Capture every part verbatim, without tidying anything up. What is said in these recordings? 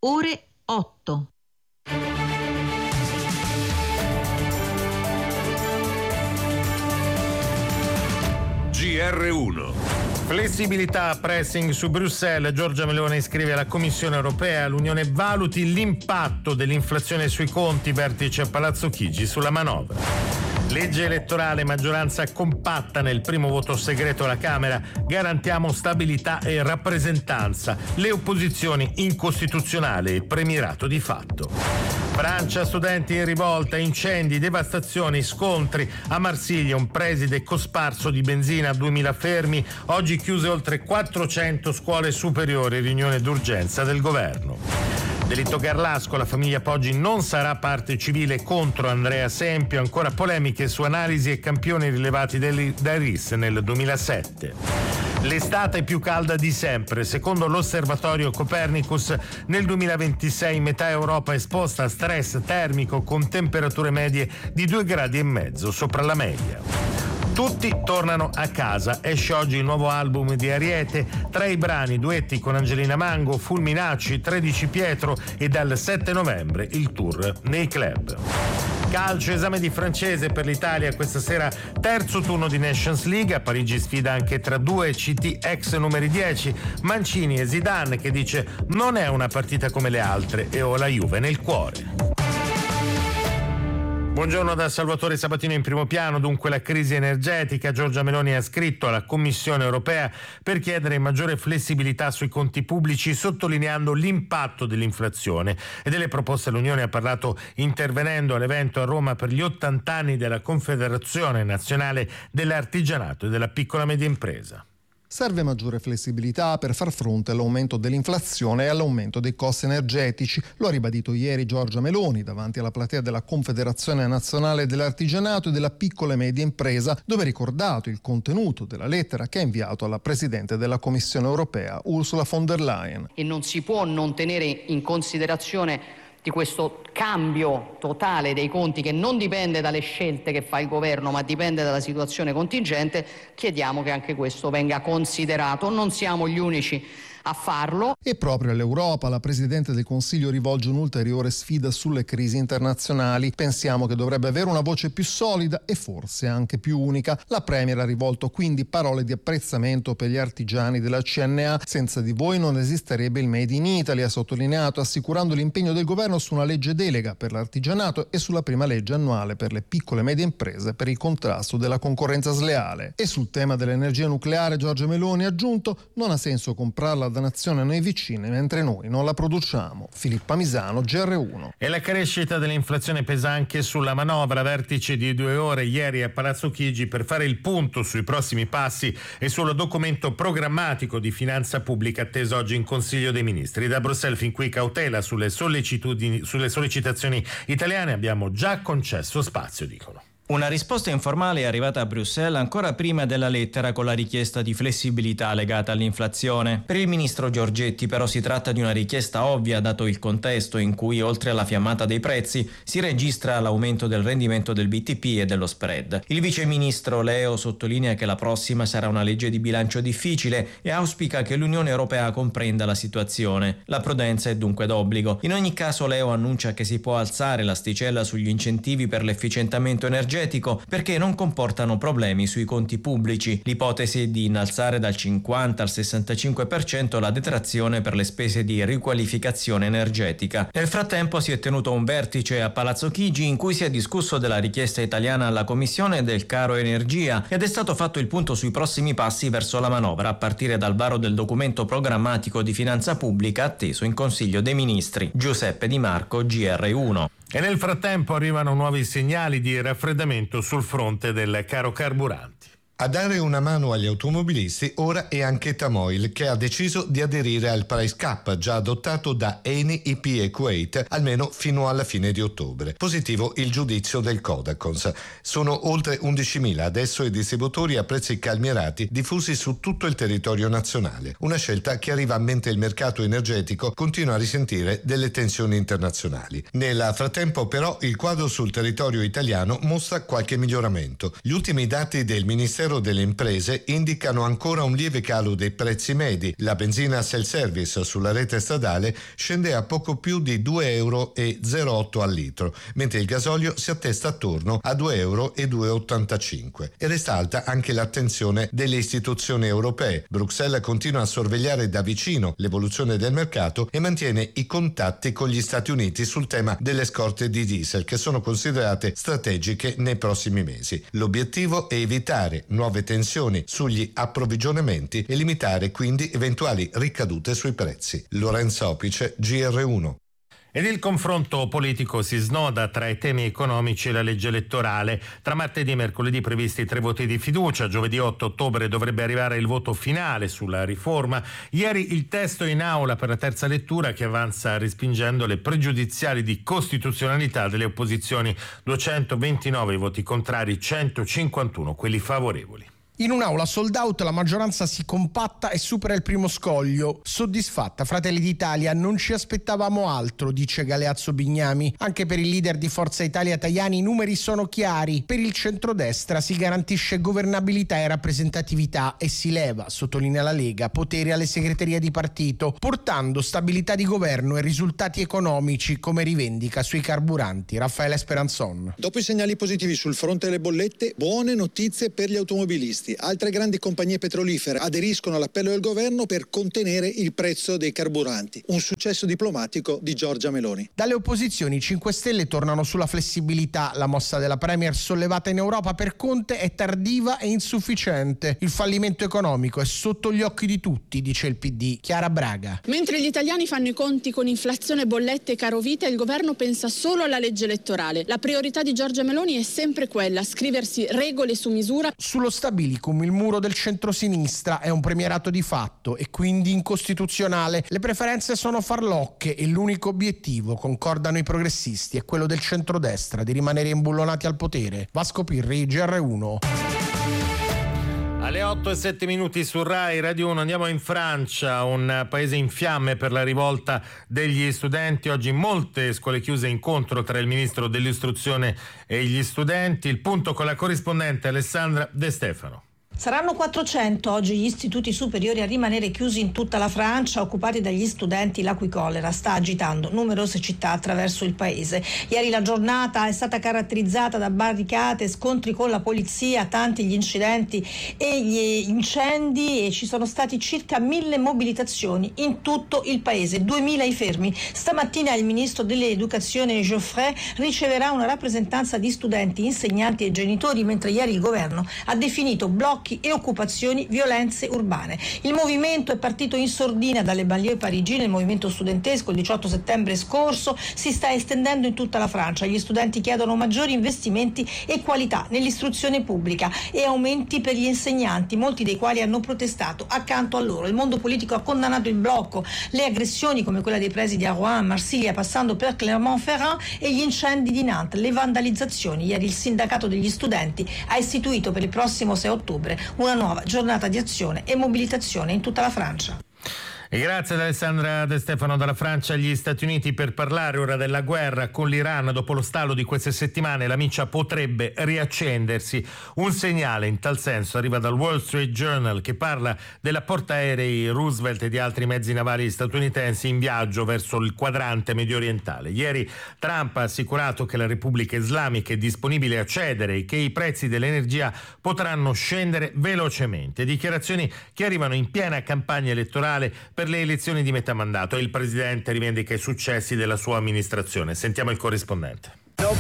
ore otto. G R uno. Flessibilità, pressing su Bruxelles. Giorgia Meloni scrive alla Commissione europea: l'Unione valuti l'impatto dell'inflazione sui conti, vertice a Palazzo Chigi sulla manovra. Legge elettorale, maggioranza compatta nel primo voto segreto alla Camera, garantiamo stabilità e rappresentanza, le opposizioni incostituzionale e premierato di fatto. Francia, studenti in rivolta, incendi, devastazioni, scontri. A Marsiglia un preside cosparso di benzina, duemila fermi, oggi chiuse oltre quattrocento scuole superiori, riunione d'urgenza del governo. Delitto Garlasco, la famiglia Poggi non sarà parte civile contro Andrea Sempio, ancora polemiche su analisi e campioni rilevati dai R I S nel duemilasette. L'estate più calda di sempre, secondo l'osservatorio Copernicus nel duemilaventisei metà Europa esposta a stress termico con temperature medie di due gradi e mezzo sopra la media. Tutti tornano a casa, esce oggi il nuovo album di Ariete, tra i brani duetti con Angelina Mango, Fulminacci, tredici Pietro e dal sette novembre il tour nei club. Calcio, esame di francese per l'Italia questa sera, terzo turno di Nations League, a Parigi sfida anche tra due C T ex numeri dieci, Mancini e Zidane che dice non è una partita come le altre e ho la Juve nel cuore. Buongiorno da Salvatore Sabatino in primo piano. Dunque la crisi energetica. Giorgia Meloni ha scritto alla Commissione europea per chiedere maggiore flessibilità sui conti pubblici, sottolineando l'impatto dell'inflazione e delle proposte. L'Unione ha parlato intervenendo all'evento a Roma per gli ottanta anni della Confederazione Nazionale dell'Artigianato e della Piccola Media Impresa. Serve maggiore flessibilità per far fronte all'aumento dell'inflazione e all'aumento dei costi energetici. Lo ha ribadito ieri Giorgia Meloni davanti alla platea della Confederazione Nazionale dell'Artigianato e della Piccola e Media Impresa, dove ha ricordato il contenuto della lettera che ha inviato alla Presidente della Commissione europea, Ursula von der Leyen. E non si può non tenere in considerazione di questo cambio totale dei conti che non dipende dalle scelte che fa il governo ma dipende dalla situazione contingente. Chiediamo che anche questo venga considerato. Non siamo gli unici a farlo. E proprio all'Europa la Presidente del Consiglio rivolge un'ulteriore sfida sulle crisi internazionali. Pensiamo che dovrebbe avere una voce più solida e forse anche più unica. La Premier ha rivolto quindi parole di apprezzamento per gli artigiani della C N A. Senza di voi non esisterebbe il Made in Italy, ha sottolineato, assicurando l'impegno del governo su una legge delega per l'artigianato e sulla prima legge annuale per le piccole e medie imprese per il contrasto della concorrenza sleale. E sul tema dell'energia nucleare Giorgia Meloni ha aggiunto: non ha senso comprarla da nazione a noi vicine mentre noi non la produciamo. Filippa Misano, G R uno. E la crescita dell'inflazione pesa anche sulla manovra. Vertice di due ore ieri a Palazzo Chigi per fare il punto sui prossimi passi e sul documento programmatico di finanza pubblica atteso oggi in Consiglio dei Ministri. Da Bruxelles fin qui cautela sulle sollecitudini, sulle sollecitazioni italiane. Abbiamo già concesso spazio, dicono. Una risposta informale è arrivata a Bruxelles ancora prima della lettera con la richiesta di flessibilità legata all'inflazione. Per il ministro Giorgetti però si tratta di una richiesta ovvia dato il contesto in cui oltre alla fiammata dei prezzi si registra l'aumento del rendimento del B T P e dello spread. Il vice ministro Leo sottolinea che la prossima sarà una legge di bilancio difficile e auspica che l'Unione Europea comprenda la situazione. La prudenza è dunque d'obbligo. In ogni caso Leo annuncia che si può alzare l'asticella sugli incentivi per l'efficientamento energetico perché non comportano problemi sui conti pubblici. L'ipotesi è di innalzare dal cinquanta al sessantacinque per cento la detrazione per le spese di riqualificazione energetica. Nel frattempo si è tenuto un vertice a Palazzo Chigi in cui si è discusso della richiesta italiana alla Commissione del caro energia ed è stato fatto il punto sui prossimi passi verso la manovra a partire dal varo del documento programmatico di finanza pubblica atteso in Consiglio dei Ministri. Giuseppe Di Marco, G R uno. E nel frattempo arrivano nuovi segnali di raffreddamento sul fronte del caro carburanti. A dare una mano agli automobilisti ora è anche Tamoil, che ha deciso di aderire al price cap già adottato da Eni, I P e Kuwait almeno fino alla fine di ottobre. Positivo il giudizio del Codacons. Sono oltre undicimila adesso i distributori a prezzi calmierati diffusi su tutto il territorio nazionale. Una scelta che arriva mentre il mercato energetico continua a risentire delle tensioni internazionali. Nel frattempo però il quadro sul territorio italiano mostra qualche miglioramento. Gli ultimi dati del Ministero Ministero delle Imprese indicano ancora un lieve calo dei prezzi medi. La benzina self-service sulla rete stradale scende a poco più di due euro e zero otto al litro, mentre il gasolio si attesta attorno a due euro e due ottantacinque. E resta alta anche l'attenzione delle istituzioni europee. Bruxelles continua a sorvegliare da vicino l'evoluzione del mercato e mantiene i contatti con gli Stati Uniti sul tema delle scorte di diesel, che sono considerate strategiche nei prossimi mesi. L'obiettivo è evitare nuove tensioni sugli approvvigionamenti e limitare quindi eventuali ricadute sui prezzi. Lorenzo Opice, G R uno. Ed il confronto politico si snoda tra i temi economici e la legge elettorale. Tra martedì e mercoledì previsti tre voti di fiducia, giovedì otto ottobre dovrebbe arrivare il voto finale sulla riforma. Ieri il testo in aula per la terza lettura, che avanza respingendo le pregiudiziali di costituzionalità delle opposizioni, duecentoventinove voti contrari, centocinquantuno quelli favorevoli. In un'aula sold out la maggioranza si compatta e supera il primo scoglio. Soddisfatta Fratelli d'Italia, non ci aspettavamo altro, dice Galeazzo Bignami. Anche per il leader di Forza Italia Tajani i numeri sono chiari. Per il centrodestra si garantisce governabilità e rappresentatività e si leva, sottolinea la Lega, potere alle segreterie di partito, portando stabilità di governo e risultati economici, come rivendica sui carburanti Raffaele Speranzon. Dopo i segnali positivi sul fronte delle bollette, buone notizie per gli automobilisti. Altre grandi compagnie petrolifere aderiscono all'appello del governo per contenere il prezzo dei carburanti. Un successo diplomatico di Giorgia Meloni. Dalle opposizioni i cinque Stelle tornano sulla flessibilità. La mossa della Premier sollevata in Europa per Conte è tardiva e insufficiente. Il fallimento economico è sotto gli occhi di tutti, dice il P D. Chiara Braga. Mentre gli italiani fanno i conti con inflazione, bollette e carovita, il governo pensa solo alla legge elettorale. La priorità di Giorgia Meloni è sempre quella, scriversi regole su misura. Sullo stabilismo il muro del centrosinistra è un premierato di fatto e quindi incostituzionale. Le preferenze sono farlocche e l'unico obiettivo, concordano i progressisti, è quello del centrodestra di rimanere imbullonati al potere. Vasco Pirri, G R uno. Alle otto e sette minuti su Rai Radio uno andiamo in Francia, un paese in fiamme per la rivolta degli studenti. Oggi molte scuole chiuse, incontro tra il ministro dell'istruzione e gli studenti. Il punto con la corrispondente Alessandra De Stefano. Saranno quattrocento oggi gli istituti superiori a rimanere chiusi in tutta la Francia, occupati dagli studenti, la cui collera sta agitando numerose città attraverso il paese. Ieri la giornata è stata caratterizzata da barricate, scontri con la polizia, tanti gli incidenti e gli incendi, e ci sono stati circa mille mobilitazioni in tutto il paese, duemila i fermi. Stamattina il ministro dell'Educazione Geoffrey riceverà una rappresentanza di studenti, insegnanti e genitori, mentre ieri il governo ha definito blocchi e occupazioni, violenze urbane. Il movimento è partito in sordina dalle banlieue parigine. Il movimento studentesco il diciotto settembre scorso si sta estendendo in tutta la Francia. Gli studenti chiedono maggiori investimenti e qualità nell'istruzione pubblica e aumenti per gli insegnanti, molti dei quali hanno protestato accanto a loro. Il mondo politico ha condannato il blocco, le aggressioni come quella dei presidi a Rouen, Marsiglia, passando per Clermont-Ferrand, e gli incendi di Nantes, le vandalizzazioni. Ieri il sindacato degli studenti ha istituito per il prossimo sei ottobre una nuova giornata di azione e mobilitazione in tutta la Francia. E grazie ad Alessandra De Stefano. Dalla Francia agli Stati Uniti per parlare ora della guerra con l'Iran. Dopo lo stallo di queste settimane la miccia potrebbe riaccendersi. Un segnale in tal senso arriva dal Wall Street Journal, che parla della portaerei Roosevelt e di altri mezzi navali statunitensi in viaggio verso il quadrante medio orientale. Ieri Trump ha assicurato che la Repubblica Islamica è disponibile a cedere e che i prezzi dell'energia potranno scendere velocemente. Dichiarazioni che arrivano in piena campagna elettorale per per le elezioni di metà mandato, e il presidente rivendica i successi della sua amministrazione. Sentiamo il corrispondente.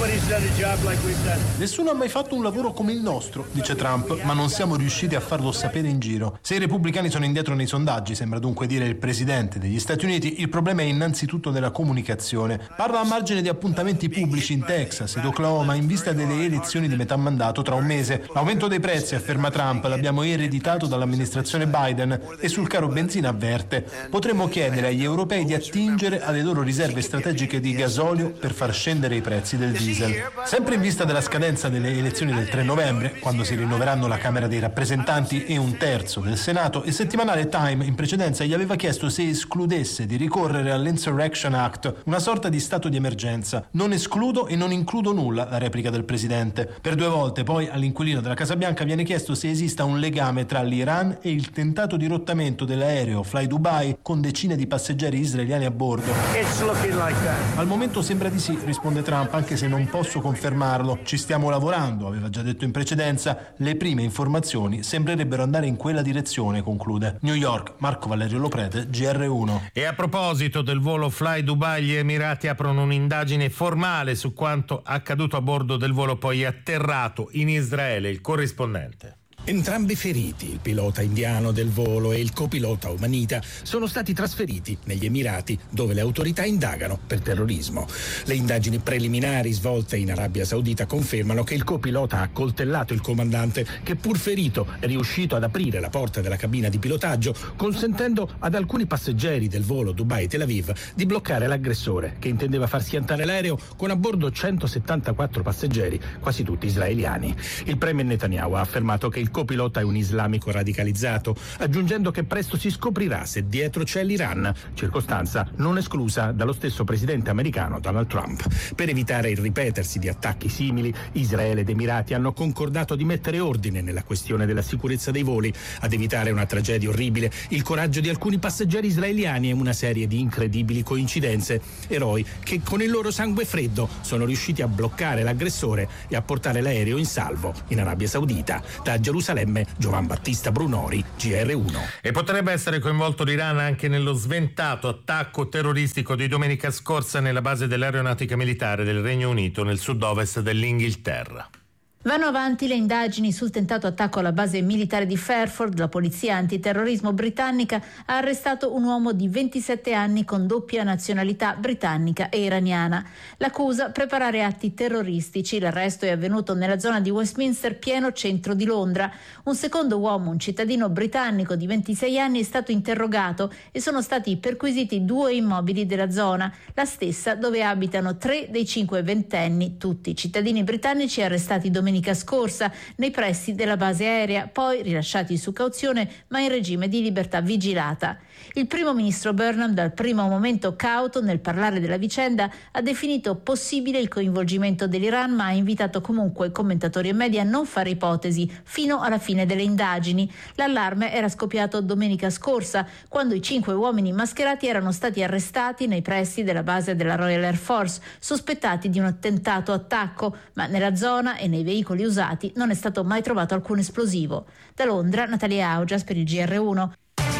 Nessuno ha mai fatto un lavoro come il nostro, dice Trump, ma non siamo riusciti a farlo sapere in giro. Se i repubblicani sono indietro nei sondaggi, sembra dunque dire il presidente degli Stati Uniti, il problema è innanzitutto nella comunicazione. Parla a margine di appuntamenti pubblici in Texas ed Oklahoma in vista delle elezioni di metà mandato tra un mese. L'aumento dei prezzi, afferma Trump, l'abbiamo ereditato dall'amministrazione Biden, e sul caro benzina avverte: potremmo chiedere agli europei di attingere alle loro riserve strategiche di gasolio per far scendere i prezzi del del diesel. Sempre in vista della scadenza delle elezioni del tre novembre, quando si rinnoveranno la Camera dei rappresentanti e un terzo del Senato, il settimanale Time in precedenza gli aveva chiesto se escludesse di ricorrere all'Insurrection Act, una sorta di stato di emergenza. Non escludo e non includo nulla, la replica del presidente. Per due volte poi all'inquilino della Casa Bianca viene chiesto se esista un legame tra l'Iran e il tentato dirottamento dell'aereo Fly Dubai con decine di passeggeri israeliani a bordo. Al momento sembra di sì, risponde Trump, anche se non posso confermarlo. Ci stiamo lavorando, aveva già detto in precedenza. Le prime informazioni sembrerebbero andare in quella direzione, conclude. New York, Marco Valerio Loprete, G R uno. E a proposito del volo Fly Dubai, gli Emirati aprono un'indagine formale su quanto accaduto a bordo del volo poi atterrato in Israele. Il corrispondente. Entrambi feriti, il pilota indiano del volo e il copilota umanita, sono stati trasferiti negli Emirati, dove le autorità indagano per terrorismo. Le indagini preliminari svolte in Arabia Saudita confermano che il copilota ha accoltellato il comandante, che pur ferito è riuscito ad aprire la porta della cabina di pilotaggio, consentendo ad alcuni passeggeri del volo Dubai-Tel Aviv di bloccare l'aggressore, che intendeva far schiantare l'aereo con a bordo centosettantaquattro passeggeri, quasi tutti israeliani. Il premier Netanyahu ha affermato che il copilota è un islamico radicalizzato, aggiungendo che presto si scoprirà se dietro c'è l'Iran, circostanza non esclusa dallo stesso presidente americano Donald Trump. Per evitare il ripetersi di attacchi simili, Israele ed Emirati hanno concordato di mettere ordine nella questione della sicurezza dei voli, ad evitare una tragedia orribile, il coraggio di alcuni passeggeri israeliani e una serie di incredibili coincidenze, eroi che con il loro sangue freddo sono riusciti a bloccare l'aggressore e a portare l'aereo in salvo in Arabia Saudita. Da Gerusalemme, Giovan Battista Brunori, G R uno. E potrebbe essere coinvolto l'Iran anche nello sventato attacco terroristico di domenica scorsa nella base dell'aeronautica militare del Regno Unito nel sud-ovest dell'Inghilterra. Vanno avanti le indagini sul tentato attacco alla base militare di Fairford. La polizia antiterrorismo britannica ha arrestato un uomo di ventisette anni con doppia nazionalità britannica e iraniana. L'accusa: preparare atti terroristici. L'arresto è avvenuto nella zona di Westminster, pieno centro di Londra. Un secondo uomo, un cittadino britannico di ventisei anni, è stato interrogato e sono stati perquisiti due immobili della zona, la stessa dove abitano tre dei cinque ventenni, tutti cittadini britannici, arrestati domenica scorsa nei pressi della base aerea, poi rilasciati su cauzione ma in regime di libertà vigilata. Il primo ministro Burnham, dal primo momento cauto nel parlare della vicenda, ha definito possibile il coinvolgimento dell'Iran, ma ha invitato comunque commentatori e media a non fare ipotesi fino alla fine delle indagini. L'allarme era scoppiato domenica scorsa, quando i cinque uomini mascherati erano stati arrestati nei pressi della base della Royal Air Force, sospettati di un attentato attacco, ma nella zona e nei veicoli usati non è stato mai trovato alcun esplosivo. Da Londra, Natalia Augias per il G R uno.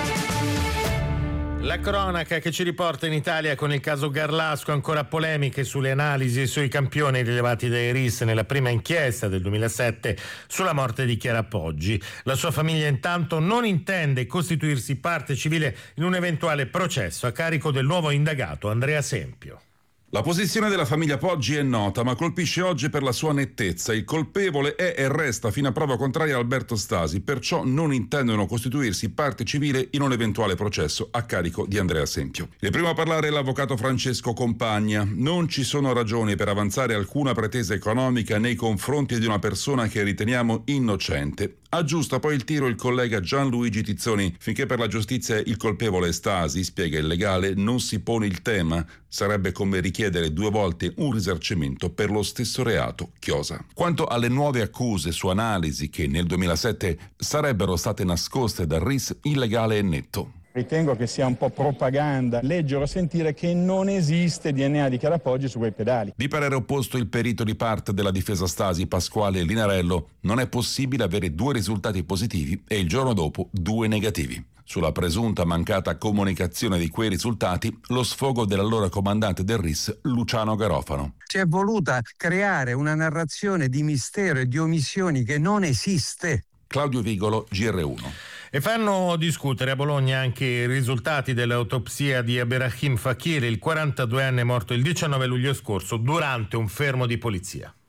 La cronaca che ci riporta in Italia con il caso Garlasco, ancora polemiche sulle analisi e sui campioni rilevati dai R I S nella prima inchiesta del duemilasette sulla morte di Chiara Poggi. La sua famiglia intanto non intende costituirsi parte civile in un eventuale processo a carico del nuovo indagato Andrea Sempio. La posizione della famiglia Poggi è nota, ma colpisce oggi per la sua nettezza. Il colpevole è e resta fino a prova contraria Alberto Stasi, perciò non intendono costituirsi parte civile in un eventuale processo a carico di Andrea Sempio. Il primo a parlare è l'avvocato Francesco Compagna. Non ci sono ragioni per avanzare alcuna pretesa economica nei confronti di una persona che riteniamo innocente. Aggiusta poi il tiro il collega Gianluigi Tizzoni. Finché per la giustizia il colpevole è Stasi, spiega il legale, non si pone il tema. Sarebbe come richiedere due volte un risarcimento per lo stesso reato, chiosa. Quanto alle nuove accuse su analisi che nel duemilasette sarebbero state nascoste dal R I S, il legale è netto. Ritengo che sia un po' propaganda leggere o sentire che non esiste D N A di Chiara Poggi su quei pedali. Di parere opposto il perito di parte della difesa Stasi, Pasquale Linarello. Non è possibile avere due risultati positivi e il giorno dopo due negativi. Sulla presunta mancata comunicazione di quei risultati, lo sfogo dell'allora comandante del R I S, Luciano Garofano. Si è voluta creare una narrazione di mistero e di omissioni che non esiste. Claudio Vigolo, G R uno. E fanno discutere a Bologna anche i risultati dell'autopsia di Abderrahim Fakir, il quarantaduenne morto il diciannove luglio scorso durante un fermo di polizia.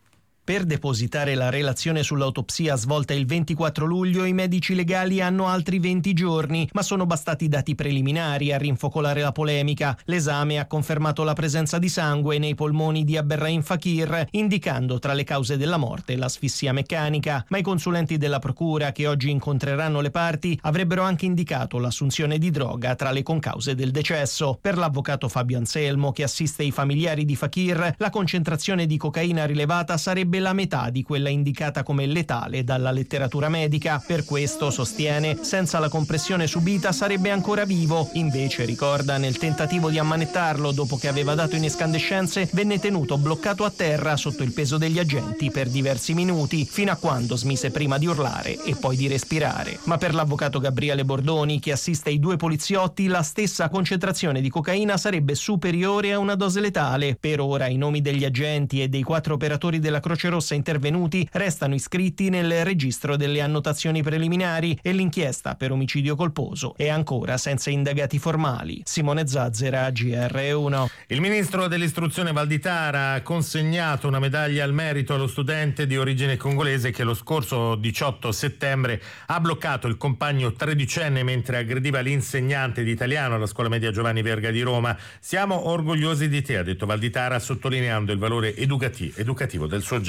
Per depositare la relazione sull'autopsia svolta il ventiquattro luglio i medici legali hanno altri venti giorni, ma sono bastati dati preliminari a rinfocolare la polemica. L'esame ha confermato la presenza di sangue nei polmoni di Abderrahim Fakir, indicando tra le cause della morte l'asfissia meccanica, ma i consulenti della procura che oggi incontreranno le parti avrebbero anche indicato l'assunzione di droga tra le concause del decesso. Per l'avvocato Fabio Anselmo, che assiste i familiari di Fakir, la concentrazione di cocaina rilevata sarebbe la metà di quella indicata come letale dalla letteratura medica. Per questo, sostiene, senza la compressione subita sarebbe ancora vivo. Invece, ricorda, nel tentativo di ammanettarlo dopo che aveva dato in escandescenze, venne tenuto bloccato a terra sotto il peso degli agenti per diversi minuti, fino a quando smise prima di urlare e poi di respirare. Ma per l'avvocato Gabriele Bordoni, che assiste i due poliziotti, la stessa concentrazione di cocaina sarebbe superiore a una dose letale. Per ora i nomi degli agenti e dei quattro operatori della Croce Rossa intervenuti restano iscritti nel registro delle annotazioni preliminari e l'inchiesta per omicidio colposo è ancora senza indagati formali. Simone Zazzera, G R uno. Il ministro dell'istruzione Valditara ha consegnato una medaglia al merito allo studente di origine congolese che lo scorso diciotto settembre ha bloccato il compagno tredicenne mentre aggrediva l'insegnante di italiano alla scuola media Giovanni Verga di Roma. Siamo orgogliosi di te, ha detto Valditara, sottolineando il valore educativo, educativo del suo gesto.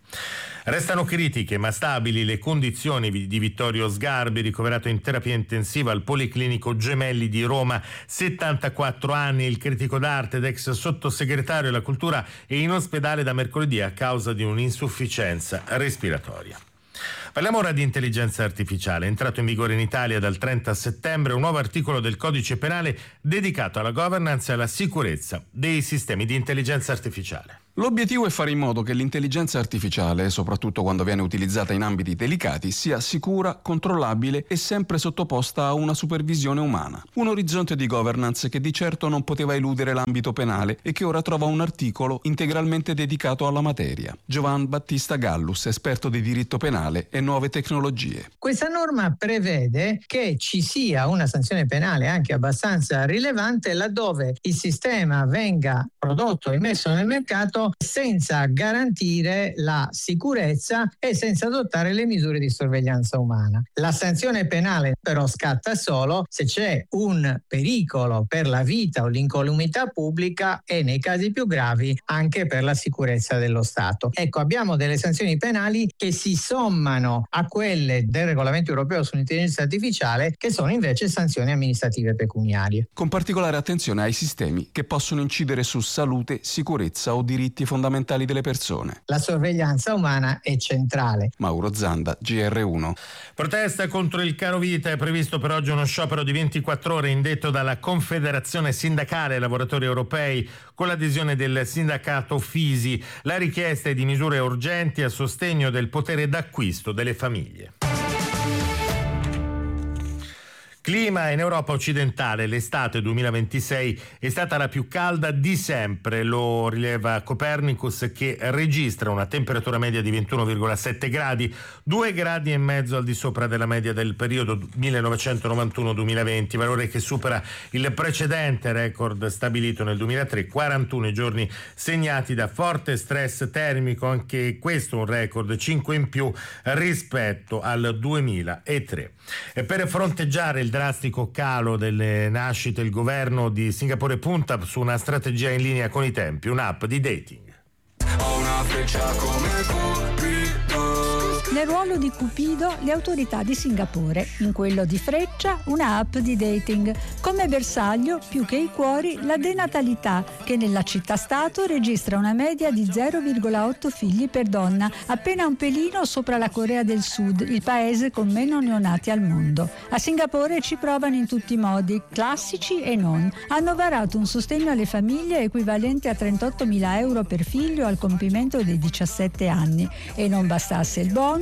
Restano critiche ma stabili le condizioni di Vittorio Sgarbi, ricoverato in terapia intensiva al Policlinico Gemelli di Roma, settantaquattro anni. Il critico d'arte ed ex sottosegretario alla cultura è in ospedale da mercoledì a causa di un'insufficienza respiratoria. Parliamo ora di intelligenza artificiale. È entrato in vigore in Italia dal trenta settembre un nuovo articolo del codice penale dedicato alla governance e alla sicurezza dei sistemi di intelligenza artificiale. L'obiettivo è fare in modo che l'intelligenza artificiale, soprattutto quando viene utilizzata in ambiti delicati, sia sicura, controllabile e sempre sottoposta a una supervisione umana. Un orizzonte di governance che di certo non poteva eludere l'ambito penale e che ora trova un articolo integralmente dedicato alla materia. Giovan Battista Gallus, esperto di diritto penale e nuove tecnologie. Questa norma prevede che ci sia una sanzione penale anche abbastanza rilevante laddove il sistema venga prodotto e messo nel mercato senza garantire la sicurezza e senza adottare le misure di sorveglianza umana. La sanzione penale però scatta solo se c'è un pericolo per la vita o l'incolumità pubblica e nei casi più gravi anche per la sicurezza dello Stato. Ecco, abbiamo delle sanzioni penali che si sommano a quelle del regolamento europeo sull'intelligenza artificiale, che sono invece sanzioni amministrative pecuniarie. Con particolare attenzione ai sistemi che possono incidere su salute, sicurezza o diritti fondamentali delle persone. La sorveglianza umana è centrale. Mauro Zanda, G R uno. Protesta contro il caro vita. È previsto per oggi uno sciopero di ventiquattro ore indetto dalla Confederazione Sindacale Lavoratori Europei con l'adesione del sindacato Fisi. La richiesta è di misure urgenti a sostegno del potere d'acquisto delle famiglie. Clima in Europa occidentale. L'estate duemilaventisei è stata la più calda di sempre, lo rileva Copernicus, che registra una temperatura media di ventuno virgola sette gradi, due gradi e mezzo al di sopra della media del periodo millenovecentonovantuno duemilaventi, valore che supera il precedente record stabilito nel duemilatré, quarantuno giorni segnati da forte stress termico, anche questo un record, cinque in più rispetto al duemilatré. E per fronteggiare il drastico calo delle nascite, il governo di Singapore punta su una strategia in linea con i tempi, un'app di dating. Ho una freccia come Cupido. Nel ruolo di Cupido le autorità di Singapore, in quello di Freccia una app di dating. Come bersaglio, più che i cuori, la denatalità, che nella città-stato registra una media di zero virgola otto figli per donna, appena un pelino sopra la Corea del Sud, il paese con meno neonati al mondo. A Singapore ci provano in tutti i modi, classici e non. Hanno varato un sostegno alle famiglie equivalente a trentottomila euro per figlio al compimento dei diciassette anni. E non bastasse il bonus,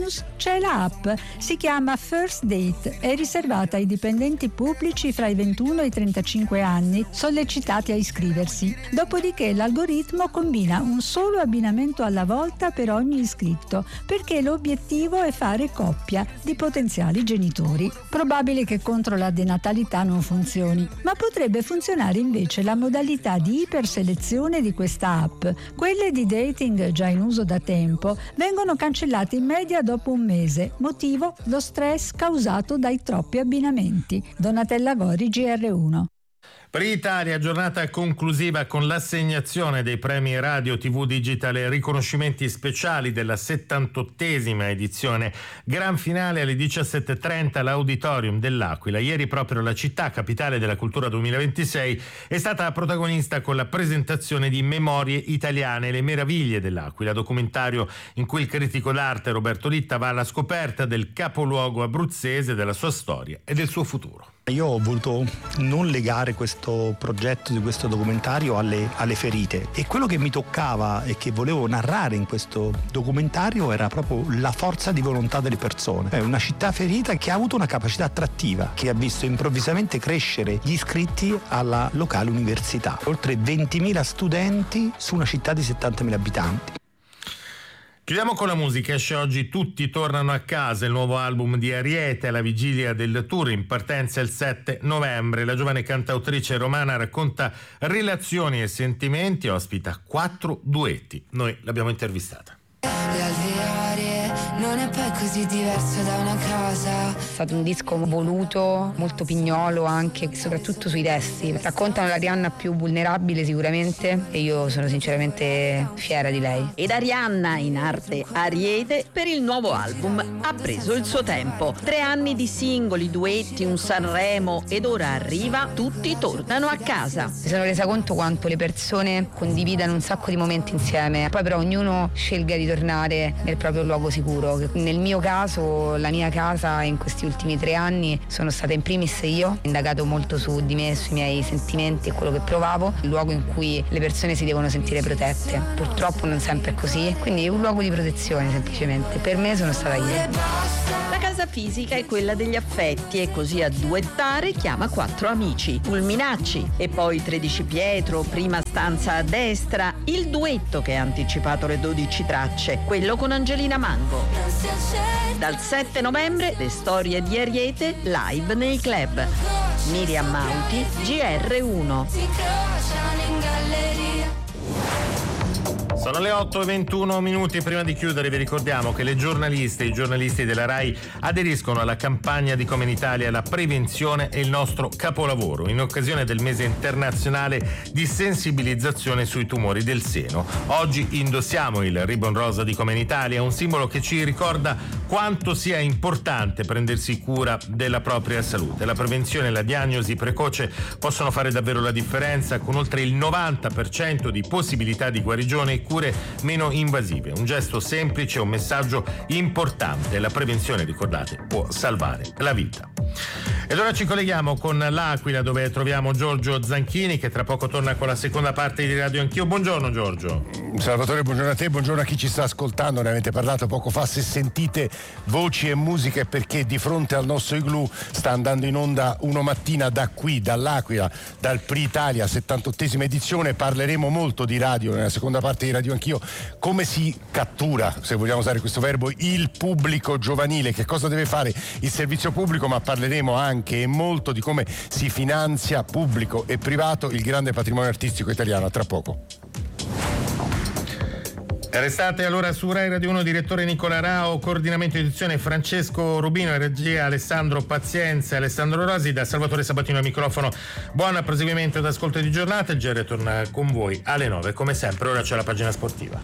bonus c'è la app, si chiama First Date, è riservata ai dipendenti pubblici fra i ventuno e i trentacinque anni, sollecitati a iscriversi. Dopodiché l'algoritmo combina un solo abbinamento alla volta per ogni iscritto, perché l'obiettivo è fare coppia di potenziali genitori. Probabile che contro la denatalità non funzioni, ma potrebbe funzionare invece la modalità di iperselezione di questa app. Quelle di dating già in uso da tempo vengono cancellate in media dopo un mese. Motivo? Lo stress causato dai troppi abbinamenti. Donatella Gori, G R uno. Per Italia, giornata conclusiva con l'assegnazione dei premi Radio tivù Digitale, riconoscimenti speciali della settantottesima edizione. Gran finale alle diciassette e trenta all'Auditorium dell'Aquila. Ieri proprio la città, capitale della cultura duemilaventisei, è stata protagonista con la presentazione di Memorie italiane, le meraviglie dell'Aquila, documentario in cui il critico d'arte Roberto Litta va alla scoperta del capoluogo abruzzese, della sua storia e del suo futuro. Io ho voluto non legare questo progetto di questo documentario alle, alle ferite, e quello che mi toccava e che volevo narrare in questo documentario era proprio la forza di volontà delle persone. È una città ferita che ha avuto una capacità attrattiva, che ha visto improvvisamente crescere gli iscritti alla locale università. Oltre ventimila studenti su una città di settantamila abitanti. Chiudiamo con la musica. Esce oggi Tutti tornano a casa, il nuovo album di Ariete alla vigilia del tour in partenza il sette novembre. La giovane cantautrice romana racconta relazioni e sentimenti, ospita quattro duetti. Noi l'abbiamo intervistata. Non è poi così diverso da una casa. È stato un disco voluto, molto pignolo anche, soprattutto sui testi. Raccontano l'Arianna più vulnerabile sicuramente, e io sono sinceramente fiera di lei. Ed Arianna, in arte Ariete, per il nuovo album ha preso il suo tempo. Tre anni di singoli, duetti, un Sanremo, ed ora arriva Tutti tornano a casa. Mi sono resa conto quanto le persone condividano un sacco di momenti insieme, poi però ognuno scelga di tornare nel proprio luogo sicuro. Nel mio caso, la mia casa in questi ultimi tre anni sono stata in primis io, ho indagato molto su di me, sui miei sentimenti e quello che provavo, il luogo in cui le persone si devono sentire protette. Purtroppo non sempre è così, quindi è un luogo di protezione semplicemente. Per me sono stata io. La casa fisica è quella degli affetti, e così a duettare chiama quattro amici, Fulminacci e poi tredici Pietro, prima stanza a destra, il duetto che ha anticipato le dodici tracce, quello con Angelina Mango. Dal sette novembre le storie di Ariete live nei club. Miriam Mauti, G R uno. Sono le otto e ventuno minuti. Prima di chiudere vi ricordiamo che le giornaliste e i giornalisti della RAI aderiscono alla campagna di Come in Italia La prevenzione è il nostro capolavoro, in occasione del mese internazionale di sensibilizzazione sui tumori del seno. Oggi indossiamo il ribbon rosa di Come in Italia, un simbolo che ci ricorda quanto sia importante prendersi cura della propria salute. La prevenzione e la diagnosi precoce possono fare davvero la differenza, con oltre il novanta per cento di possibilità di guarigione e cure meno invasive. Un gesto semplice, un messaggio importante. La prevenzione, ricordate, può salvare la vita. Ed ora ci colleghiamo con l'Aquila, dove troviamo Giorgio Zanchini, che tra poco torna con la seconda parte di Radio Anch'io. Buongiorno Giorgio. Salvatore, buongiorno a te, buongiorno a chi ci sta ascoltando. Ne avete parlato poco fa. Se sentite voci e musiche, perché di fronte al nostro igloo sta andando in onda Uno Mattina da qui, dall'Aquila, dal Pri Italia, settantottesima edizione. Parleremo molto di radio nella seconda parte di Radio Anch'io. Come si cattura, se vogliamo usare questo verbo, il pubblico giovanile, che cosa deve fare il servizio pubblico, ma parleremo anche e molto di come si finanzia pubblico e privato il grande patrimonio artistico italiano. Tra poco. Restate allora su Rai Radio uno, direttore Nicola Rao, coordinamento edizione Francesco Rubino, regia Alessandro Pazienza e Alessandro Rosi, da Salvatore Sabatino al microfono. Buon proseguimento ed ascolto di giornata. Il G R torna con voi alle nove come sempre. Ora c'è la pagina sportiva.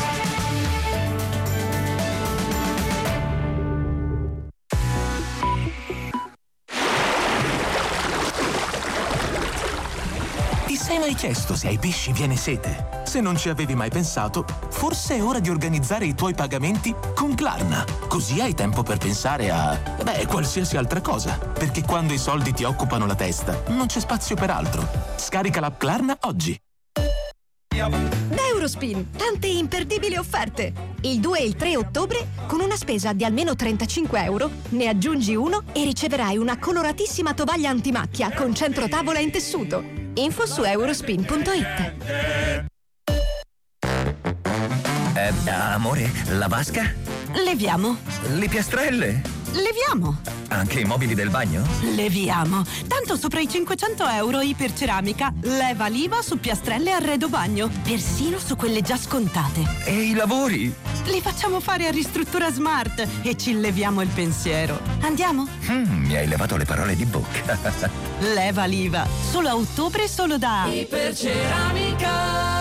Ti sei mai chiesto se ai pesci viene sete? Se non ci avevi mai pensato, forse è ora di organizzare i tuoi pagamenti con Klarna. Così hai tempo per pensare a, beh, qualsiasi altra cosa. Perché quando i soldi ti occupano la testa, non c'è spazio per altro. Scarica l'app Klarna oggi. Da Eurospin, tante imperdibili offerte. Il due e il tre ottobre, con una spesa di almeno trentacinque euro, ne aggiungi uno e riceverai una coloratissima tovaglia antimacchia con centrotavola in tessuto. Info su eurospin punto it. Eh, amore, la vasca? Leviamo. Le piastrelle? Leviamo. Anche i mobili del bagno? Leviamo. Tanto sopra i cinquecento euro Iperceramica. Leva l'I V A su piastrelle e arredo bagno. Persino su quelle già scontate. E i lavori? Li facciamo fare a Ristruttura Smart e ci leviamo il pensiero. Andiamo? Mm, mi hai levato le parole di bocca. Leva l'I V A. Solo a ottobre, solo da Iperceramica.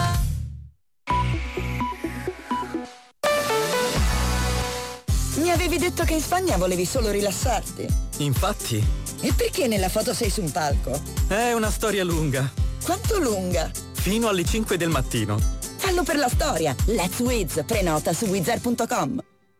Mi avevi detto che in Spagna volevi solo rilassarti. Infatti. E perché nella foto sei su un palco? È una storia lunga. Quanto lunga? Fino alle cinque del mattino. Fallo per la storia. Let's Wiz. Prenota su wizard punto com.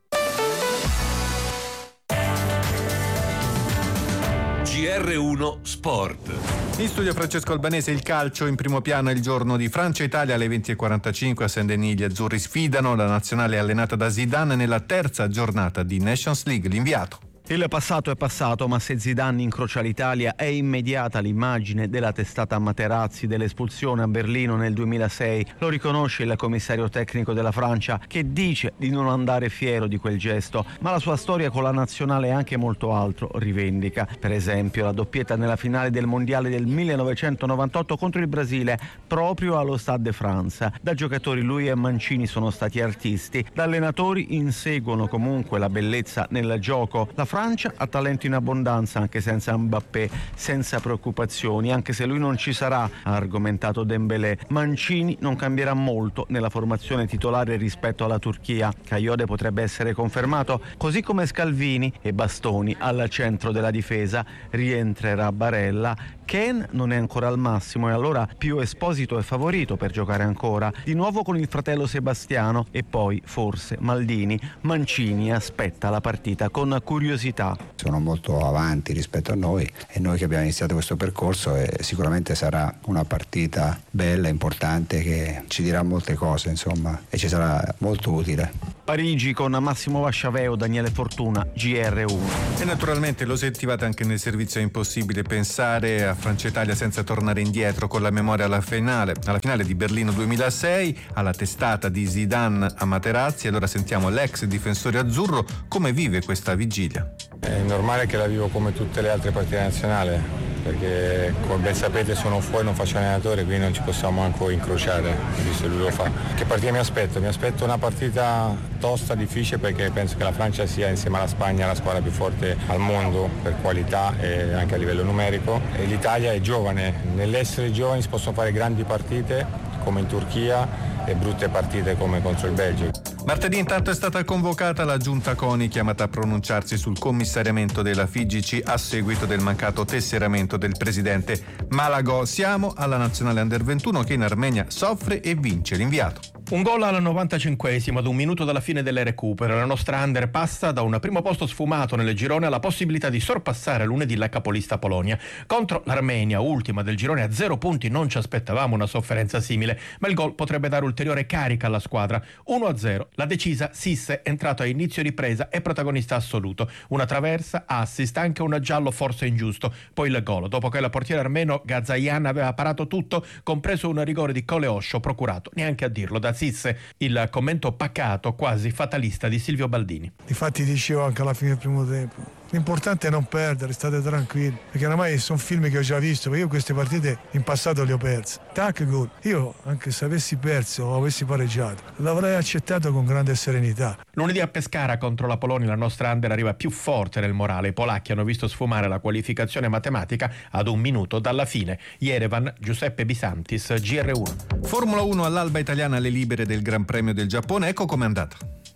G R uno Sport. In studio Francesco Albanese. Il calcio in primo piano il giorno di Francia-Italia alle venti e quarantacinque a Saint-Denis. Gli azzurri sfidano la nazionale allenata da Zidane nella terza giornata di Nations League. L'inviato. Il passato è passato, ma se Zidane incrocia l'Italia è immediata l'immagine della testata Materazzi dell'espulsione a Berlino nel duemilasei. Lo riconosce il commissario tecnico della Francia, che dice di non andare fiero di quel gesto, ma la sua storia con la nazionale è anche molto altro, rivendica. Per esempio la doppietta nella finale del mondiale del millenovecentonovantotto contro il Brasile, proprio allo Stade de France. Da giocatori lui e Mancini sono stati artisti, da allenatori inseguono comunque la bellezza nel gioco. La Francia ha talento in abbondanza anche senza Mbappé, senza preoccupazioni, anche se lui non ci sarà, ha argomentato Dembélé. Mancini non cambierà molto nella formazione titolare rispetto alla Turchia. Kayode potrebbe essere confermato, così come Scalvini e Bastoni al centro della difesa. Rientrerà Barella. Ken non è ancora al massimo e allora Pio Esposito è favorito per giocare ancora, di nuovo con il fratello Sebastiano e poi forse Maldini. Mancini aspetta la partita con curiosità. Sono molto avanti rispetto a noi e noi che abbiamo iniziato questo percorso e sicuramente sarà una partita bella, importante, che ci dirà molte cose, insomma, e ci sarà molto utile. Parigi con Massimo Vasciaveo, Daniele Fortuna, G R uno. E naturalmente lo sentivate anche nel servizio. È impossibile pensare a Francia-Italia senza tornare indietro con la memoria alla finale, alla finale di Berlino duemilasei, alla testata di Zidane a Materazzi. Allora sentiamo l'ex difensore azzurro come vive questa vigilia. È normale che la vivo come tutte le altre partite nazionali, perché come ben sapete sono fuori, non faccio allenatore, quindi non ci possiamo anche incrociare, visto lui lo fa. Che partita mi aspetto? Mi aspetto una partita tosta, difficile, perché penso che la Francia sia insieme alla Spagna la squadra più forte al mondo per qualità e anche a livello numerico, e l'Italia è giovane. Nell'essere giovani si possono fare grandi partite come in Turchia e brutte partite come contro il Belgio. Martedì intanto è stata convocata la giunta CONI, chiamata a pronunciarsi sul commissariamento della F I G C a seguito del mancato tesseramento del presidente Malagò. Siamo alla nazionale under ventuno che in Armenia soffre e vince. L'inviato. Un gol al novantacinquesimo ad un minuto dalla fine del recupero. La nostra under passa da un primo posto sfumato nel girone alla possibilità di sorpassare lunedì la capolista Polonia. Contro l'Armenia, ultima del girone, a zero punti non ci aspettavamo una sofferenza simile, ma il gol potrebbe dare ulteriore carica alla squadra. uno a zero. La decisa Sisse, entrato a inizio ripresa, è protagonista assoluto. Una traversa, assist, anche un giallo forse ingiusto. Poi il gol, dopo che la portiere armeno Gazayan aveva parato tutto, compreso un rigore di Coleoscio procurato, neanche a dirlo, da Sisse. Il commento pacato, quasi fatalista di Silvio Baldini. Difatti dicevo anche alla fine del primo tempo, l'importante è non perdere, state tranquilli, perché oramai sono film che ho già visto, perché io queste partite in passato le ho perse. Tac, gol. Io, anche se avessi perso o avessi pareggiato, l'avrei accettato con grande serenità. Lunedì a Pescara contro la Polonia la nostra under arriva più forte nel morale. I polacchi hanno visto sfumare la qualificazione matematica ad un minuto dalla fine. Yerevan, Giuseppe Bisantis, G R uno. Formula uno all'alba italiana, le libere del Gran Premio del Giappone. Ecco com'è andata.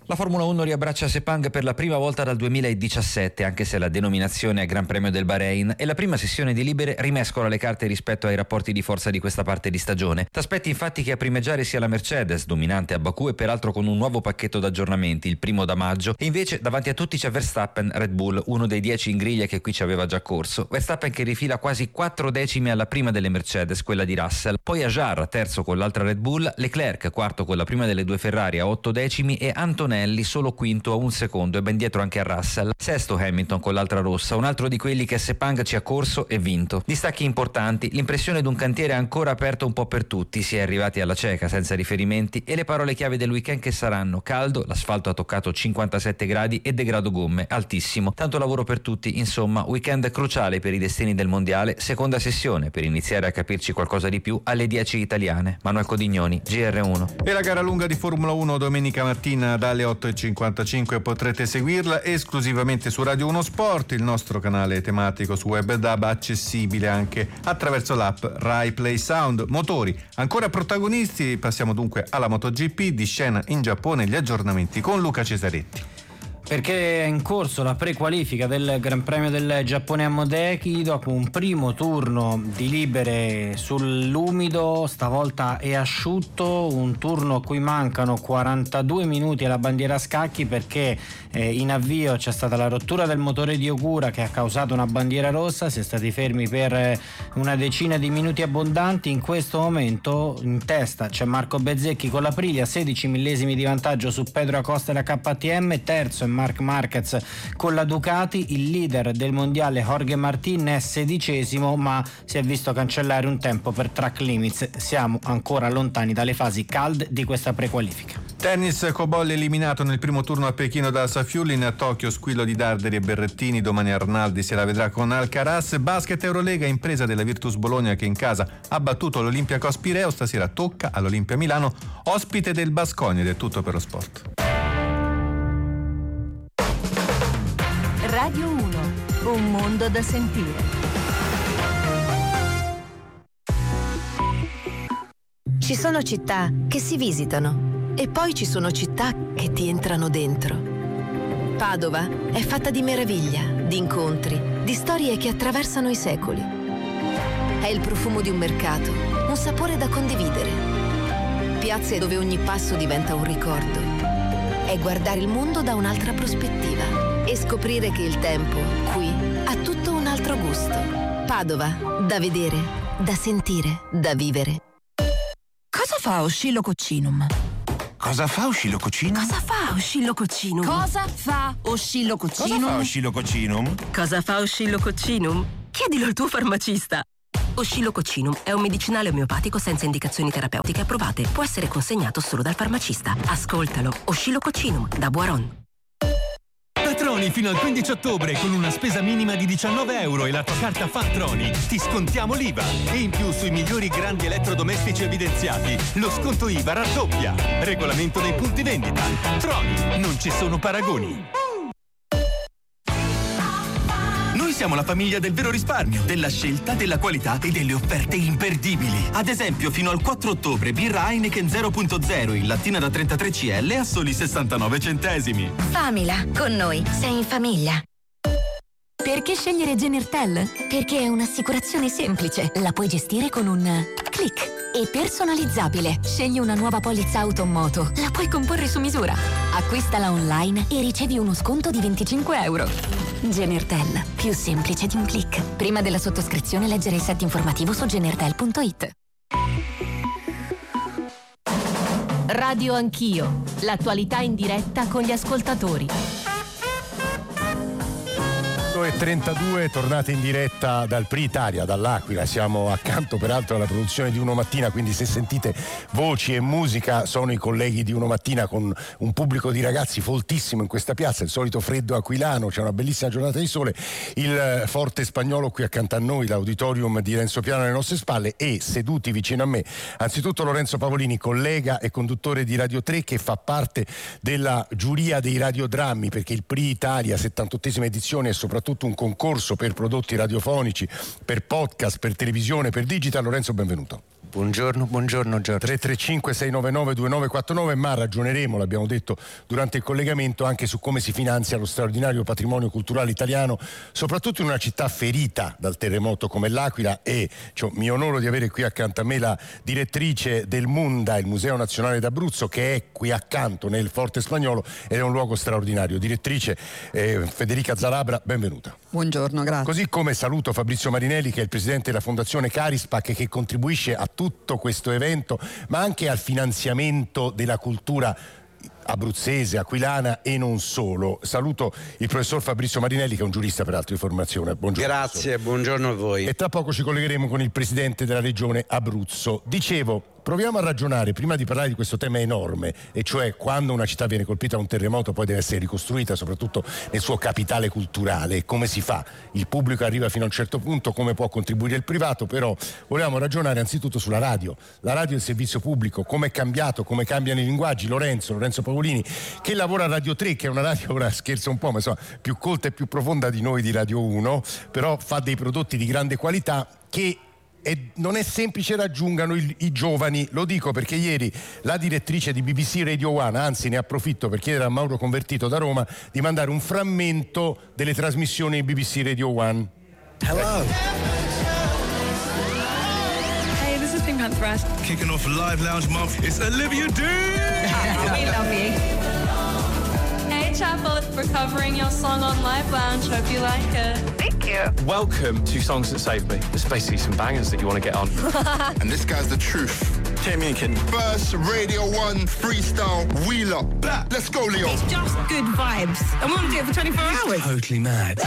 La Formula uno riabbraccia Sepang per la prima volta dal duemiladiciassette, anche se la denominazione è Gran Premio del Bahrain, e la prima sessione di libere rimescola le carte rispetto ai rapporti di forza di questa parte di stagione. T'aspetti infatti che a primeggiare sia la Mercedes, dominante a Baku e peraltro con un nuovo pacchetto d'aggiornamenti, il primo da maggio, e invece davanti a tutti c'è Verstappen, Red Bull, uno dei dieci in griglia che qui ci aveva già corso. Verstappen che rifila quasi quattro decimi alla prima delle Mercedes, quella di Russell, poi Ajar, terzo con l'altra Red Bull, Leclerc, quarto con la prima delle due Ferrari a otto decimi e Antonelli solo quinto a un secondo e ben dietro anche a Russell, sesto Hamilton con l'altra rossa, un altro di quelli che Sepang ci ha corso e vinto. Distacchi importanti, l'impressione di un cantiere ancora aperto un po' per tutti, si è arrivati alla cieca senza riferimenti, e le parole chiave del weekend che saranno caldo, l'asfalto ha toccato cinquantasette gradi e degrado gomme altissimo, tanto lavoro per tutti, insomma weekend cruciale per i destini del mondiale, seconda sessione per iniziare a capirci qualcosa di più alle dieci italiane. Manuel Codignoni, G R uno. E la gara lunga di Formula uno domenica mattina dalle otto e cinquantacinque potrete seguirla esclusivamente su Radio uno Sport, il nostro canale tematico su Web D A B, accessibile anche attraverso l'app Rai Play Sound. Motori ancora protagonisti, passiamo dunque alla MotoGP, di scena in Giappone gli aggiornamenti con Luca Cesaretti. Perché è in corso la prequalifica del Gran Premio del Giappone a Modeki dopo un primo turno di libere sull'umido, stavolta è asciutto, un turno a cui mancano quarantadue minuti alla bandiera a scacchi perché eh, in avvio c'è stata la rottura del motore di Ogura che ha causato una bandiera rossa, si è stati fermi per eh, una decina di minuti abbondanti. In questo momento in testa c'è Marco Bezzecchi con l'Aprilia, sedici millesimi di vantaggio su Pedro Acosta e la K T M, terzo è Marc Marquez con la Ducati, il leader del mondiale Jorge Martin è sedicesimo ma si è visto cancellare un tempo per track limits, siamo ancora lontani dalle fasi calde di questa prequalifica. Tennis, Cobolli eliminato nel primo turno a Pechino da Safiullin, a Tokyo squillo di Darderi e Berrettini, domani Arnaldi se la vedrà con Alcaraz. Basket Eurolega, impresa della Virtus Bologna che in casa ha battuto l'Olympiacos Pireo, stasera tocca all'Olimpia Milano, ospite del Baskonia. Ed è tutto per lo sport. Radio uno, un mondo da sentire. Ci sono città che si visitano e poi ci sono città che ti entrano dentro. Padova è fatta di meraviglia, di incontri, di storie che attraversano i secoli. È il profumo di un mercato, un sapore da condividere. Piazze dove ogni passo diventa un ricordo. È guardare il mondo da un'altra prospettiva e scoprire che il tempo qui ha tutto un altro gusto. Padova, da vedere, da sentire, da vivere. Cosa fa Oscillococcinum? Cosa fa Oscillococcinum? Cosa fa Oscillococcinum? Cosa fa Oscillococcinum? Cosa fa Oscillococcinum? Cosa fa Oscillococcinum? Chiedilo al tuo farmacista. Oscillococcinum è un medicinale omeopatico senza indicazioni terapeutiche approvate. Può essere consegnato solo dal farmacista. Ascoltalo. Oscillococcinum da Boiron. Troni fino al quindici ottobre con una spesa minima di diciannove euro e la tua carta Fantroni. Ti scontiamo l'I V A e in più sui migliori grandi elettrodomestici evidenziati lo sconto I V A raddoppia. Regolamento nei punti vendita. Troni, non ci sono paragoni. Noi siamo la famiglia del vero risparmio, della scelta, della qualità e delle offerte imperdibili. Ad esempio, fino al quattro ottobre, birra Heineken zero punto zero in lattina da trentatré centilitri a soli sessantanove centesimi. Famila, con noi sei in famiglia. Perché scegliere Genertel? Perché è un'assicurazione semplice. La puoi gestire con un click. E personalizzabile. Scegli una nuova polizza auto o moto. La puoi comporre su misura. Acquistala online e ricevi uno sconto di venticinque euro. Genertel. Più semplice di un click. Prima della sottoscrizione leggere il set informativo su genertel punto it. Radio Anch'io. L'attualità in diretta con gli ascoltatori. e trentadue, tornate in diretta dal Pri Italia, dall'Aquila. Siamo accanto peraltro alla produzione di Uno Mattina, quindi se sentite voci e musica sono i colleghi di Uno Mattina, con un pubblico di ragazzi foltissimo in questa piazza, il solito freddo aquilano, c'è una bellissima giornata di sole, il forte spagnolo qui accanto a noi, l'auditorium di Renzo Piano alle nostre spalle e seduti vicino a me anzitutto Lorenzo Pavolini, collega e conduttore di Radio tre, che fa parte della giuria dei radiodrammi, perché il Pri Italia settantottesima edizione è soprattutto un concorso per prodotti radiofonici, per podcast, per televisione, per digital. Lorenzo, benvenuto. Buongiorno, buongiorno Giorgio. tre tre cinque sei nove nove due nove quattro nove, ma ragioneremo, l'abbiamo detto durante il collegamento, anche su come si finanzia lo straordinario patrimonio culturale italiano, soprattutto in una città ferita dal terremoto come l'Aquila, e cioè, mi onoro di avere qui accanto a me la direttrice del Munda, il Museo Nazionale d'Abruzzo, che è qui accanto nel Forte Spagnolo ed è un luogo straordinario. Direttrice eh, Federica Zalabra, benvenuta. Buongiorno, grazie. Così come saluto Fabrizio Marinelli, che è il presidente della Fondazione Carispac e che contribuisce a tutto questo evento, ma anche al finanziamento della cultura abruzzese, aquilana e non solo. Saluto il professor Fabrizio Marinelli, che è un giurista peraltro di formazione. Buongiorno. Grazie, professor. Buongiorno a voi. E tra poco ci collegheremo con il presidente della regione Abruzzo. Dicevo, proviamo a ragionare, prima di parlare di questo tema enorme, e cioè quando una città viene colpita da un terremoto poi deve essere ricostruita, soprattutto nel suo capitale culturale. Come si fa? Il pubblico arriva fino a un certo punto, come può contribuire il privato, però volevamo ragionare anzitutto sulla radio. La radio è il servizio pubblico, come è cambiato, come cambiano i linguaggi. Lorenzo, Lorenzo Paolini, che lavora a Radio tre, che è una radio, ora scherzo un po', ma insomma più colta e più profonda di noi di Radio uno, però fa dei prodotti di grande qualità che e non è semplice raggiungano il, i giovani. Lo dico perché ieri la direttrice di B B C Radio One, anzi ne approfitto per chiedere a Mauro Convertito da Roma di mandare un frammento delle trasmissioni di B B C Radio One. Hello. Hey, this is Pink Panther. Kicking off Live Lounge Month, it's Olivia Dean. Oh, we love you. Hey Chapel, for covering your song on Live Lounge. Hope you like it. Thank you. Welcome to Songs That Saved Me. There's basically some bangers that you want to get on. And this guy's the truth. Timmy and Kin. First Radio One freestyle Wheeler. Blah. Let's go, Leo. It's just good vibes. I want to do it for twenty-four hours. Totally mad.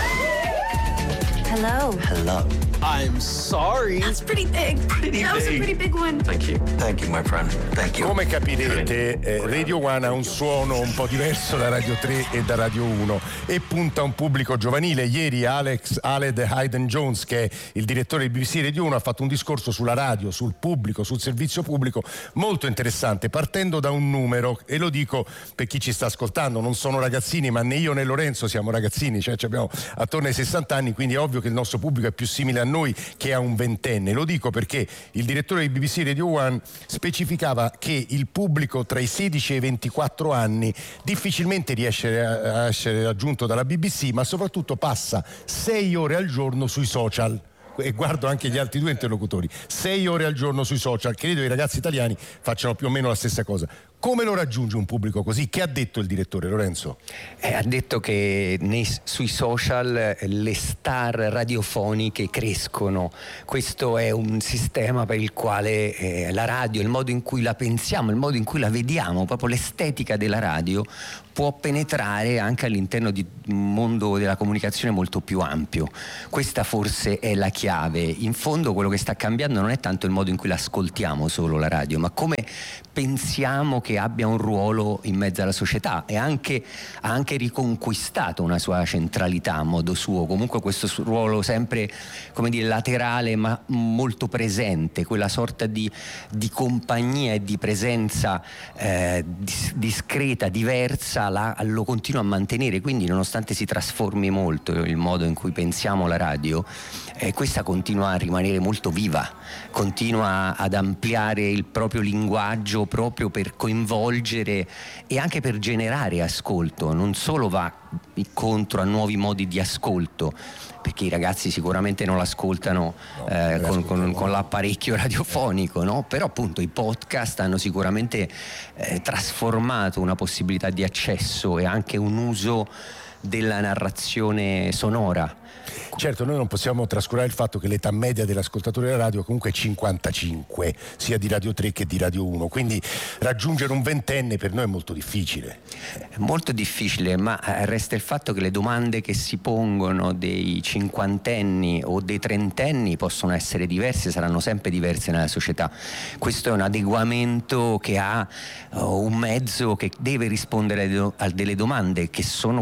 Hello. Hello. I'm sorry. That's pretty big. Pretty that big. was a pretty big one. Thank you. Thank you, my friend. Thank you. Come capirete, eh, Radio One ha un suono un po' diverso da Radio tre e da Radio uno e punta a un pubblico giovanile. Ieri Alex Aled Hayden Jones, che è il direttore di B B C Radio uno, ha fatto un discorso sulla radio, sul pubblico, sul servizio pubblico, molto interessante, partendo da un numero, e lo dico per chi ci sta ascoltando, non sono ragazzini, ma né io né Lorenzo siamo ragazzini, cioè abbiamo attorno ai sessanta anni, quindi è ovvio che il nostro pubblico è più simile a noi che a un ventenne. Lo dico perché il direttore di B B C Radio One specificava che il pubblico tra i sedici e i ventiquattro anni difficilmente riesce a essere raggiunto dalla B B C, ma soprattutto passa sei ore al giorno sui social. E guardo anche gli altri due interlocutori, sei ore al giorno sui social. Credo i ragazzi italiani facciano più o meno la stessa cosa. Come lo raggiunge un pubblico così? Che ha detto il direttore, Lorenzo? Eh, ha detto che nei, sui social le star radiofoniche crescono. Questo è un sistema per il quale eh, la radio, il modo in cui la pensiamo, il modo in cui la vediamo, proprio l'estetica della radio, può penetrare anche all'interno di un mondo della comunicazione molto più ampio. Questa forse è la chiave. In fondo quello che sta cambiando non è tanto il modo in cui l'ascoltiamo solo la radio, ma come pensiamo che abbia un ruolo in mezzo alla società, e anche, ha anche riconquistato una sua centralità a modo suo, comunque questo ruolo sempre, come dire, laterale ma molto presente, quella sorta di, di compagnia e di presenza eh, dis- discreta, diversa, la, lo continua a mantenere. Quindi nonostante si trasformi molto il modo in cui pensiamo la radio, eh, questa continua a rimanere molto viva, continua ad ampliare il proprio linguaggio proprio per coinvolgere e anche per generare ascolto. Non solo va incontro a nuovi modi di ascolto, perché i ragazzi sicuramente non l'ascoltano no, eh, con, con, con l'apparecchio radiofonico, no? Però appunto i podcast hanno sicuramente eh, trasformato una possibilità di accesso e anche un uso della narrazione sonora. Certo, noi non possiamo trascurare il fatto che l'età media dell'ascoltatore della radio comunque è cinquantacinque, sia di Radio tre che di Radio uno, quindi raggiungere un ventenne per noi è molto difficile. È molto difficile, ma resta il fatto che le domande che si pongono dei cinquantenni o dei trentenni possono essere diverse, saranno sempre diverse nella società. Questo è un adeguamento che ha uh, un mezzo che deve rispondere a delle domande che sono quelle poi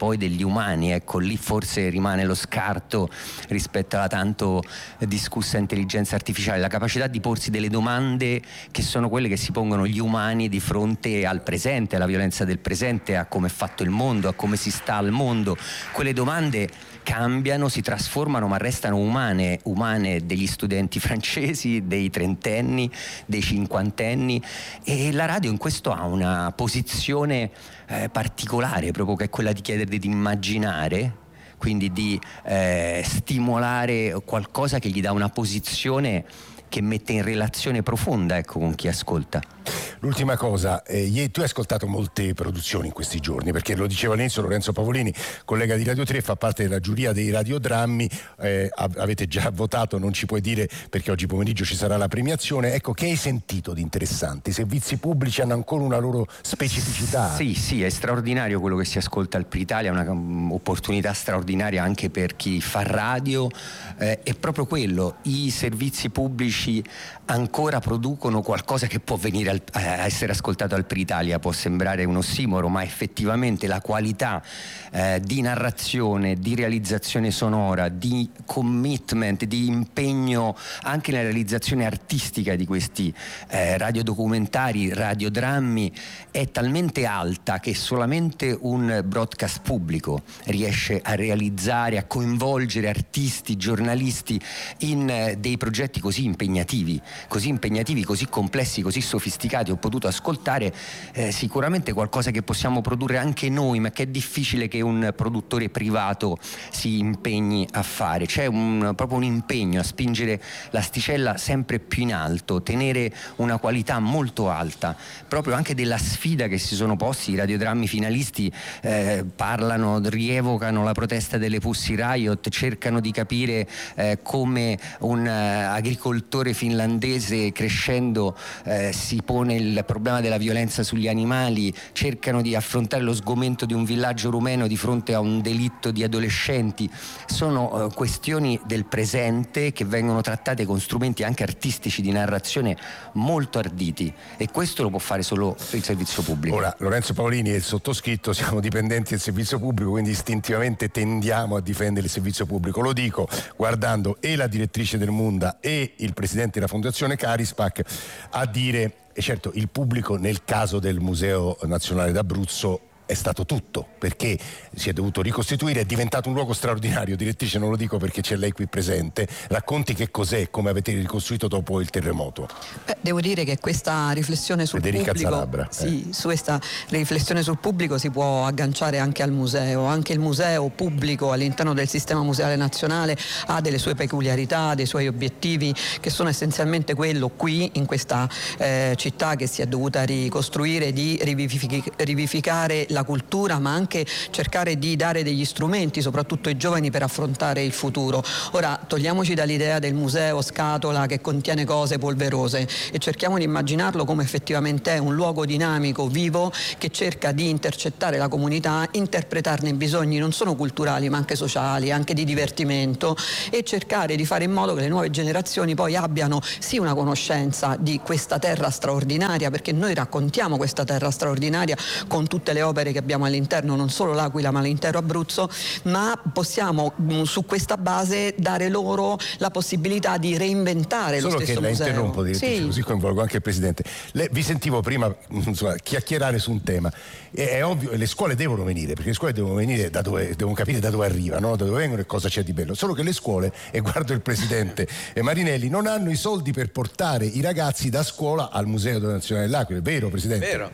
poi degli umani. Ecco, lì forse rimane lo scarto rispetto alla tanto discussa intelligenza artificiale, la capacità di porsi delle domande che sono quelle che si pongono gli umani di fronte al presente, alla violenza del presente, a come è fatto il mondo, a come si sta al mondo. Quelle domande cambiano, si trasformano, ma restano umane, umane degli studenti francesi, dei trentenni, dei cinquantenni, e la radio in questo ha una posizione eh, particolare, proprio, che è quella di chiedere di immaginare, quindi di eh, stimolare qualcosa che gli dà una posizione che mette in relazione profonda, ecco, con chi ascolta. L'ultima cosa, eh, tu hai ascoltato molte produzioni in questi giorni, perché lo diceva all'inizio Lorenzo Pavolini, collega di Radio tre, fa parte della giuria dei radiodrammi, eh, avete già votato, non ci puoi dire perché oggi pomeriggio ci sarà la premiazione. Ecco, che hai sentito di interessante? I servizi pubblici hanno ancora una loro specificità? Sì, sì, è straordinario quello che si ascolta al Pritalia, è un'opportunità straordinaria anche per chi fa radio, eh, è proprio quello, i servizi pubblici ancora producono qualcosa che può venire al, a essere ascoltato al Pritalia. Può sembrare un ossimoro, ma effettivamente la qualità eh, di narrazione, di realizzazione sonora, di commitment, di impegno anche nella realizzazione artistica di questi eh, radiodocumentari, radiodrammi è talmente alta che solamente un broadcast pubblico riesce a realizzare, a coinvolgere artisti, giornalisti in eh, dei progetti così impegnativi, così impegnativi, così complessi, così sofisticati. Ho potuto ascoltare eh, sicuramente qualcosa che possiamo produrre anche noi, ma che è difficile che un produttore privato si impegni a fare. C'è un, proprio un impegno a spingere l'asticella sempre più in alto, tenere una qualità molto alta, proprio anche della sfida che si sono posti. I radiodrammi finalisti eh, parlano, rievocano la protesta delle Pussy Riot, cercano di capire eh, come un uh, agricoltore finlandese crescendo eh, si pone il problema della violenza sugli animali, cercano di affrontare lo sgomento di un villaggio rumeno di fronte a un delitto di adolescenti. Sono eh, questioni del presente che vengono trattate con strumenti anche artistici di narrazione molto arditi, e questo lo può fare solo il servizio pubblico. Ora, Lorenzo Paolini e il sottoscritto siamo dipendenti del servizio pubblico, quindi istintivamente tendiamo a difendere il servizio pubblico. Lo dico guardando e la direttrice del Munda e il presidente della Fondazione Carispac a dire, e certo il pubblico nel caso del Museo Nazionale d'Abruzzo è stato tutto, perché si è dovuto ricostituire, è diventato un luogo straordinario. Direttrice, non lo dico perché c'è lei qui presente, racconti che cos'è, come avete ricostruito dopo il terremoto. Beh, devo dire che questa riflessione sul Federica pubblico Zalabra, sì, eh. su questa riflessione sul pubblico si può agganciare anche al museo. Anche il museo pubblico all'interno del sistema museale nazionale ha delle sue peculiarità, dei suoi obiettivi, che sono essenzialmente quello qui in questa eh, città che si è dovuta ricostruire, di rivivific- rivivificare la cultura, ma anche cercare di dare degli strumenti soprattutto ai giovani per affrontare il futuro. Ora togliamoci dall'idea del museo scatola che contiene cose polverose e cerchiamo di immaginarlo come effettivamente è un luogo dinamico, vivo, che cerca di intercettare la comunità, interpretarne i bisogni non solo culturali ma anche sociali, anche di divertimento, e cercare di fare in modo che le nuove generazioni poi abbiano sì una conoscenza di questa terra straordinaria, perché noi raccontiamo questa terra straordinaria con tutte le opere che abbiamo all'interno, non solo l'Aquila ma l'intero Abruzzo, ma possiamo su questa base dare loro la possibilità di reinventare Solo lo stesso museo. Solo che la interrompo, direttrice, sì. Così coinvolgo anche il Presidente. Le, vi sentivo prima insomma, chiacchierare su un tema. È, è ovvio, le scuole devono venire, perché le scuole devono venire da dove, devono capire da dove arrivano, da dove vengono e cosa c'è di bello. Solo che le scuole, e guardo il Presidente e Marinelli, non hanno i soldi per portare i ragazzi da scuola al Museo Nazionale dell'Aquila. È vero, Presidente? Vero.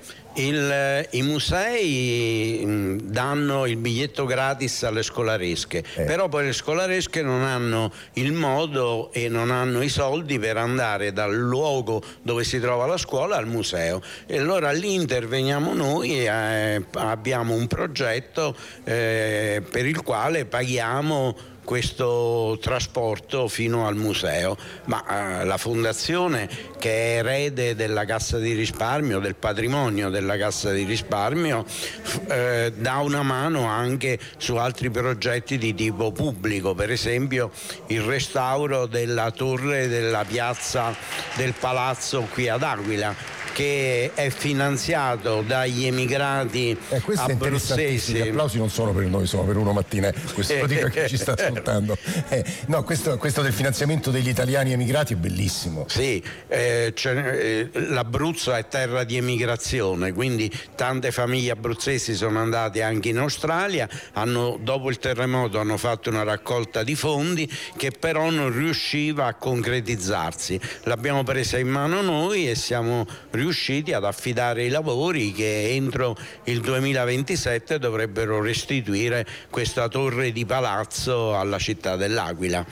Il, I musei mh, danno il biglietto gratis alle scolaresche, eh. però poi le scolaresche non hanno il modo e non hanno i soldi per andare dal luogo dove si trova la scuola al museo, e allora lì interveniamo noi e eh, abbiamo un progetto eh, per il quale paghiamo questo trasporto fino al museo, ma eh, la fondazione, che è erede della Cassa di Risparmio, del patrimonio della Cassa di Risparmio, eh, dà una mano anche su altri progetti di tipo pubblico, per esempio il restauro della torre della piazza del Palazzo qui ad Aquila, che è finanziato dagli emigrati eh, abruzzesi. Gli applausi non sono per noi, sono per Uno Mattina, questo lo dico a chi ci sta ascoltando. Eh, no, questo, questo del finanziamento degli italiani emigrati è bellissimo. Sì, eh, eh, l'Abruzzo è terra di emigrazione, quindi tante famiglie abruzzesi sono andate anche in Australia, hanno, dopo il terremoto hanno fatto una raccolta di fondi che però non riusciva a concretizzarsi. L'abbiamo presa in mano noi e siamo riusciti ad affidare i lavori che entro il duemilaventisette dovrebbero restituire questa torre di palazzo alla città dell'Aquila.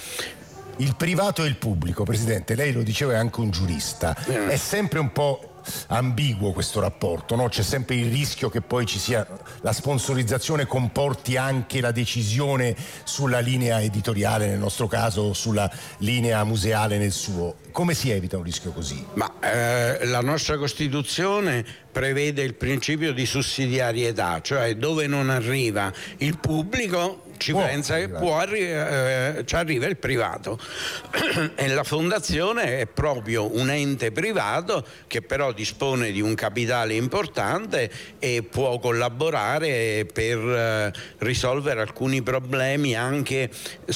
Il privato e il pubblico, Presidente, lei lo diceva, è anche un giurista, eh. è sempre un po' ambiguo questo rapporto, no? C'è sempre il rischio che poi ci sia la sponsorizzazione comporti anche la decisione sulla linea editoriale, nel nostro caso sulla linea museale nel suo. Come si evita un rischio così? Ma eh, la nostra Costituzione prevede il principio di sussidiarietà, cioè dove non arriva il pubblico ci può pensa che può arri- eh, ci arriva il privato e la fondazione è proprio un ente privato che però dispone di un capitale importante e può collaborare per eh, risolvere alcuni problemi anche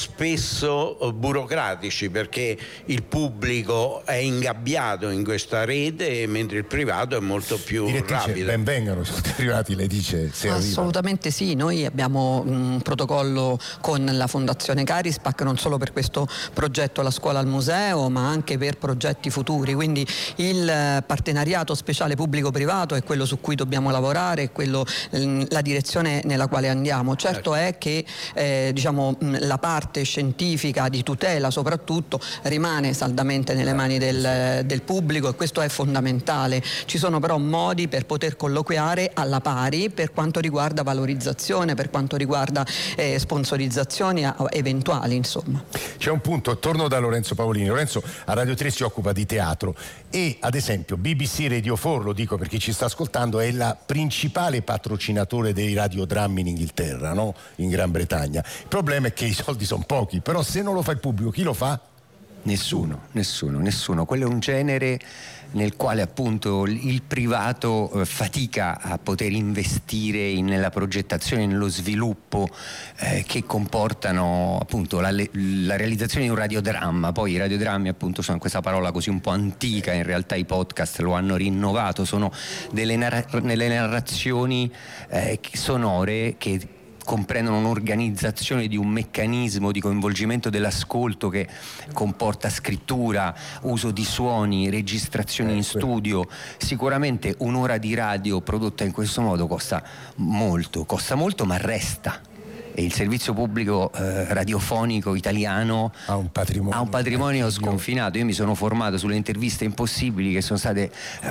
spesso eh, burocratici, perché il pubblico è ingabbiato in questa rete mentre il privato è molto più Direttrice, rapido. Ben vengano tutti i privati, le dice, se assolutamente arriva. Sì, noi abbiamo un protocollo con la Fondazione Carispac non solo per questo progetto La Scuola al Museo, ma anche per progetti futuri, quindi il partenariato speciale pubblico-privato è quello su cui dobbiamo lavorare, è quello, la direzione nella quale andiamo. Certo è che eh, diciamo, la parte scientifica di tutela soprattutto rimane saldamente nelle mani del, del pubblico e questo è fondamentale. Ci sono però modi per poter colloquiare alla pari per quanto riguarda valorizzazione, per quanto riguarda eh, sponsorizzazioni eventuali, insomma. C'è un punto, torno da Lorenzo Pavolini. Lorenzo a Radio tre si occupa di teatro e ad esempio B B C Radio quattro, lo dico per chi ci sta ascoltando, è la principale patrocinatore dei radiodrammi in Inghilterra, no? In Gran Bretagna. Il problema è che i soldi sono pochi, però se non lo fa il pubblico, chi lo fa? Nessuno, nessuno, nessuno. Quello è un genere nel quale appunto il privato eh, fatica a poter investire in, nella progettazione, nello sviluppo eh, che comportano appunto la, la realizzazione di un radiodramma. Poi i radiodrammi appunto sono questa parola così un po' antica, in realtà i podcast lo hanno rinnovato, sono delle, narra- delle narrazioni eh, sonore che comprendono un'organizzazione di un meccanismo di coinvolgimento dell'ascolto che comporta scrittura, uso di suoni, registrazioni in studio. Sicuramente un'ora di radio prodotta in questo modo costa molto, costa molto ma resta. E il servizio pubblico eh, radiofonico italiano ha un patrimonio, ha un patrimonio sconfinato. Io mi sono formato sulle interviste impossibili che sono state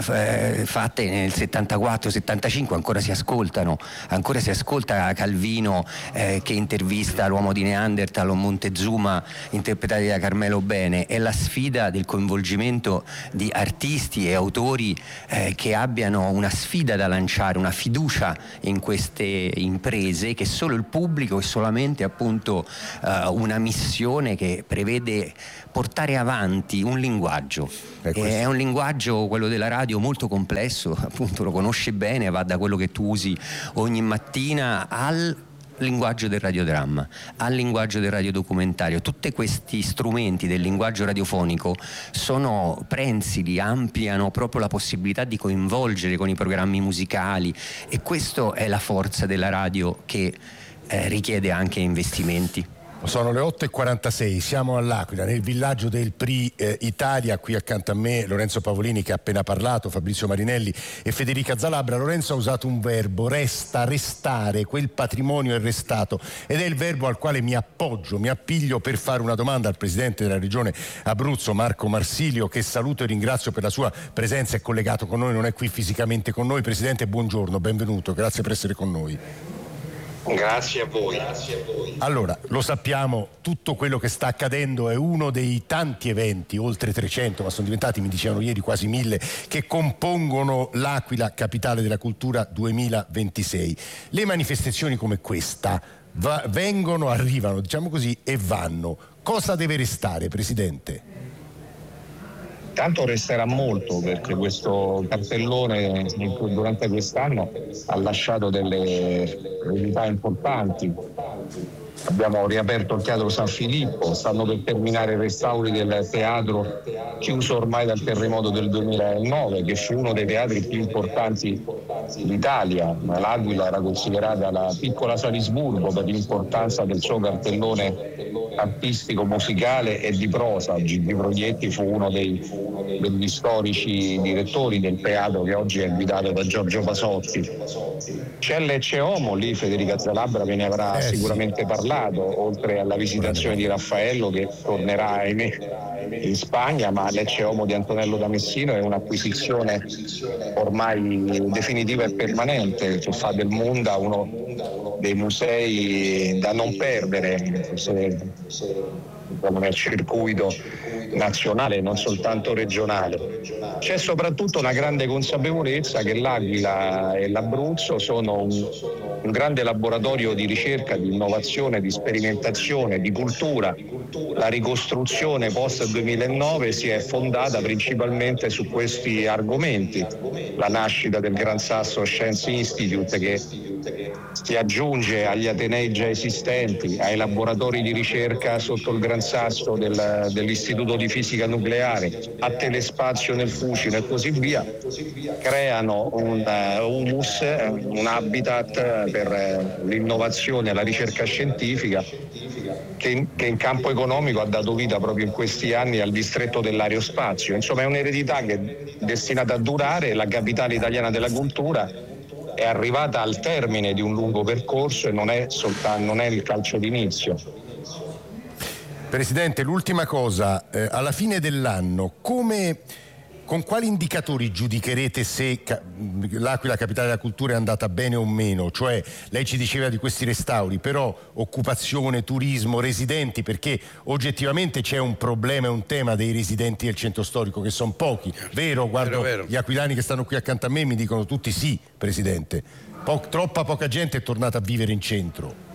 eh, fatte nel settantaquattro settantacinque, ancora si ascoltano, ancora si ascolta Calvino eh, che intervista l'uomo di Neanderthal o Montezuma interpretati da Carmelo Bene. È la sfida del coinvolgimento di artisti e autori eh, che abbiano una sfida da lanciare, una fiducia in queste imprese che solo il pubblico è solamente appunto uh, una missione che prevede portare avanti un linguaggio. È un linguaggio, quello della radio, molto complesso, appunto lo conosce bene, va da quello che tu usi ogni mattina al linguaggio del radiodramma, al linguaggio del radiodocumentario. Tutti questi strumenti del linguaggio radiofonico sono prensili, ampliano proprio la possibilità di coinvolgere con i programmi musicali e questo è la forza della radio che Eh, richiede anche investimenti. Sono le otto e quarantasei, siamo all'Aquila, nel villaggio del P R I eh, Italia. Qui accanto a me Lorenzo Pavolini che ha appena parlato, Fabrizio Marinelli e Federica Zalabra. Lorenzo ha usato un verbo, resta, restare, quel patrimonio è restato, ed è il verbo al quale mi appoggio, mi appiglio per fare una domanda al Presidente della Regione Abruzzo, Marco Marsilio, che saluto e ringrazio per la sua presenza, è collegato con noi, non è qui fisicamente con noi. Presidente, buongiorno, benvenuto, grazie per essere con noi. Grazie a voi. Grazie a voi. Allora, lo sappiamo, tutto quello che sta accadendo è uno dei tanti eventi, oltre trecento, ma sono diventati, mi dicevano ieri, quasi mille, che compongono l'Aquila, capitale della cultura duemilaventisei. Le manifestazioni come questa va, vengono, arrivano, diciamo così, e vanno. Cosa deve restare, Presidente? Tanto resterà molto, perché questo cartellone durante quest'anno ha lasciato delle novità importanti. Abbiamo riaperto il Teatro San Filippo, stanno per terminare i restauri del teatro chiuso ormai dal terremoto del duemilanove, che fu uno dei teatri più importanti d'Italia. L'Aquila era considerata la piccola Salisburgo per l'importanza del suo cartellone artistico, musicale e di prosa. Gigi Proietti fu uno dei, degli storici direttori del teatro, che oggi è guidato da Giorgio Pasotti. C'è Lecce Homo, lì Federica Zalabra ve ne avrà eh, sicuramente sì. parlato, oltre alla visitazione di Raffaello, che tornerà ahimè in Spagna, ma Lecce Homo di Antonello da Messino è un'acquisizione ormai definitiva e permanente, che fa del Munda uno dei musei da non perdere se, se, nel circuito nazionale, non soltanto regionale. C'è soprattutto una grande consapevolezza che l'Aquila e l'Abruzzo sono un, un grande laboratorio di ricerca, di innovazione, di sperimentazione, di cultura. La ricostruzione post duemilanove si è fondata principalmente su questi argomenti. La nascita del Gran Sasso Science Institute, che si aggiunge agli atenei già esistenti, ai laboratori di ricerca sotto il Gran Sasso del, dell'Istituto di Fisica Nucleare, a Telespazio nel Fucino e così via, creano un uh, humus, un habitat per uh, l'innovazione e la ricerca scientifica che in, che in campo economico ha dato vita proprio in questi anni al distretto dell'aerospazio. Insomma, è un'eredità che è destinata a durare. La capitale italiana della cultura è arrivata al termine di un lungo percorso e non è soltanto non è il calcio d'inizio. Presidente, l'ultima cosa, eh, alla fine dell'anno come, con quali indicatori giudicherete se ca- l'Aquila, capitale della cultura, è andata bene o meno? Cioè, lei ci diceva di questi restauri, però occupazione, turismo, residenti, perché oggettivamente c'è un problema e un tema dei residenti del centro storico, che sono pochi. Vero? Guardo vero, vero. Gli aquilani che stanno qui accanto a me mi dicono tutti sì, Presidente. Po- troppa poca gente è tornata a vivere in centro.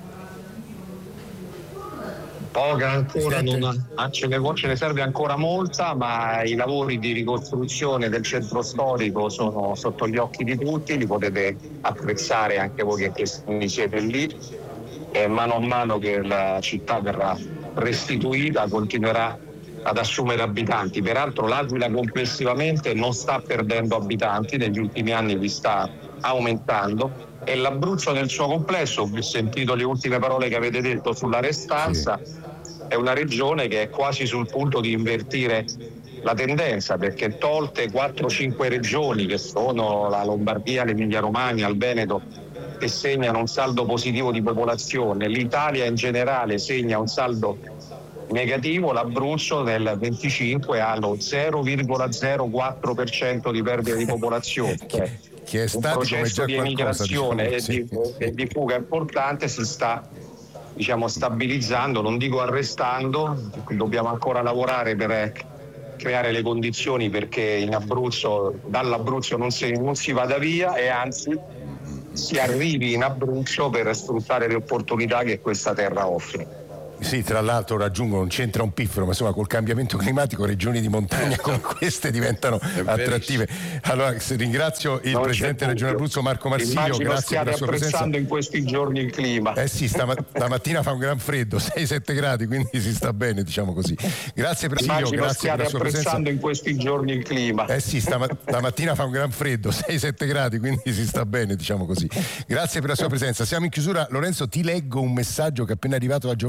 Poca ancora, non, ce, ne, ce ne serve ancora molta, ma i lavori di ricostruzione del centro storico sono sotto gli occhi di tutti, li potete apprezzare anche voi che siete lì, e mano a mano che la città verrà restituita continuerà ad assumere abitanti. Peraltro l'Aquila complessivamente non sta perdendo abitanti, negli ultimi anni li sta aumentando, e l'Abruzzo nel suo complesso, ho sentito le ultime parole che avete detto sulla restanza, sì. È una regione che è quasi sul punto di invertire la tendenza, perché tolte quattro cinque regioni, che sono la Lombardia, l'Emilia Romagna, il Veneto, che segnano un saldo positivo di popolazione, l'Italia in generale segna un saldo negativo, l'Abruzzo nel venticinque ha lo zero virgola zero quattro per cento di perdita di popolazione. Cioè, che è un processo di emigrazione e di, e di fuga importante si sta, diciamo, stabilizzando, non dico arrestando. Dobbiamo ancora lavorare per creare le condizioni perché in Abruzzo, dall'Abruzzo non si, non si vada via, e anzi si arrivi in Abruzzo per sfruttare le opportunità che questa terra offre. Sì, tra l'altro raggiungo, non c'entra un piffero, ma insomma col cambiamento climatico regioni di montagna come queste diventano attrattive. Allora ringrazio il non Presidente della Regione Abruzzo Marco Marsiglio. Immagino grazie per la sua presenza. Apprezzando in questi giorni il clima. Eh sì, stamattina fa un gran freddo, sei sette gradi, quindi si sta bene, diciamo così. Grazie Presidente, grazie per la sua presenza. Apprezzando in questi giorni il clima. Eh sì, stamattina fa un gran freddo, sei sette gradi, quindi si sta bene, diciamo così. Grazie per la sua presenza. Siamo in chiusura. Lorenzo, ti leggo un messaggio che è appena arrivato da Giovanni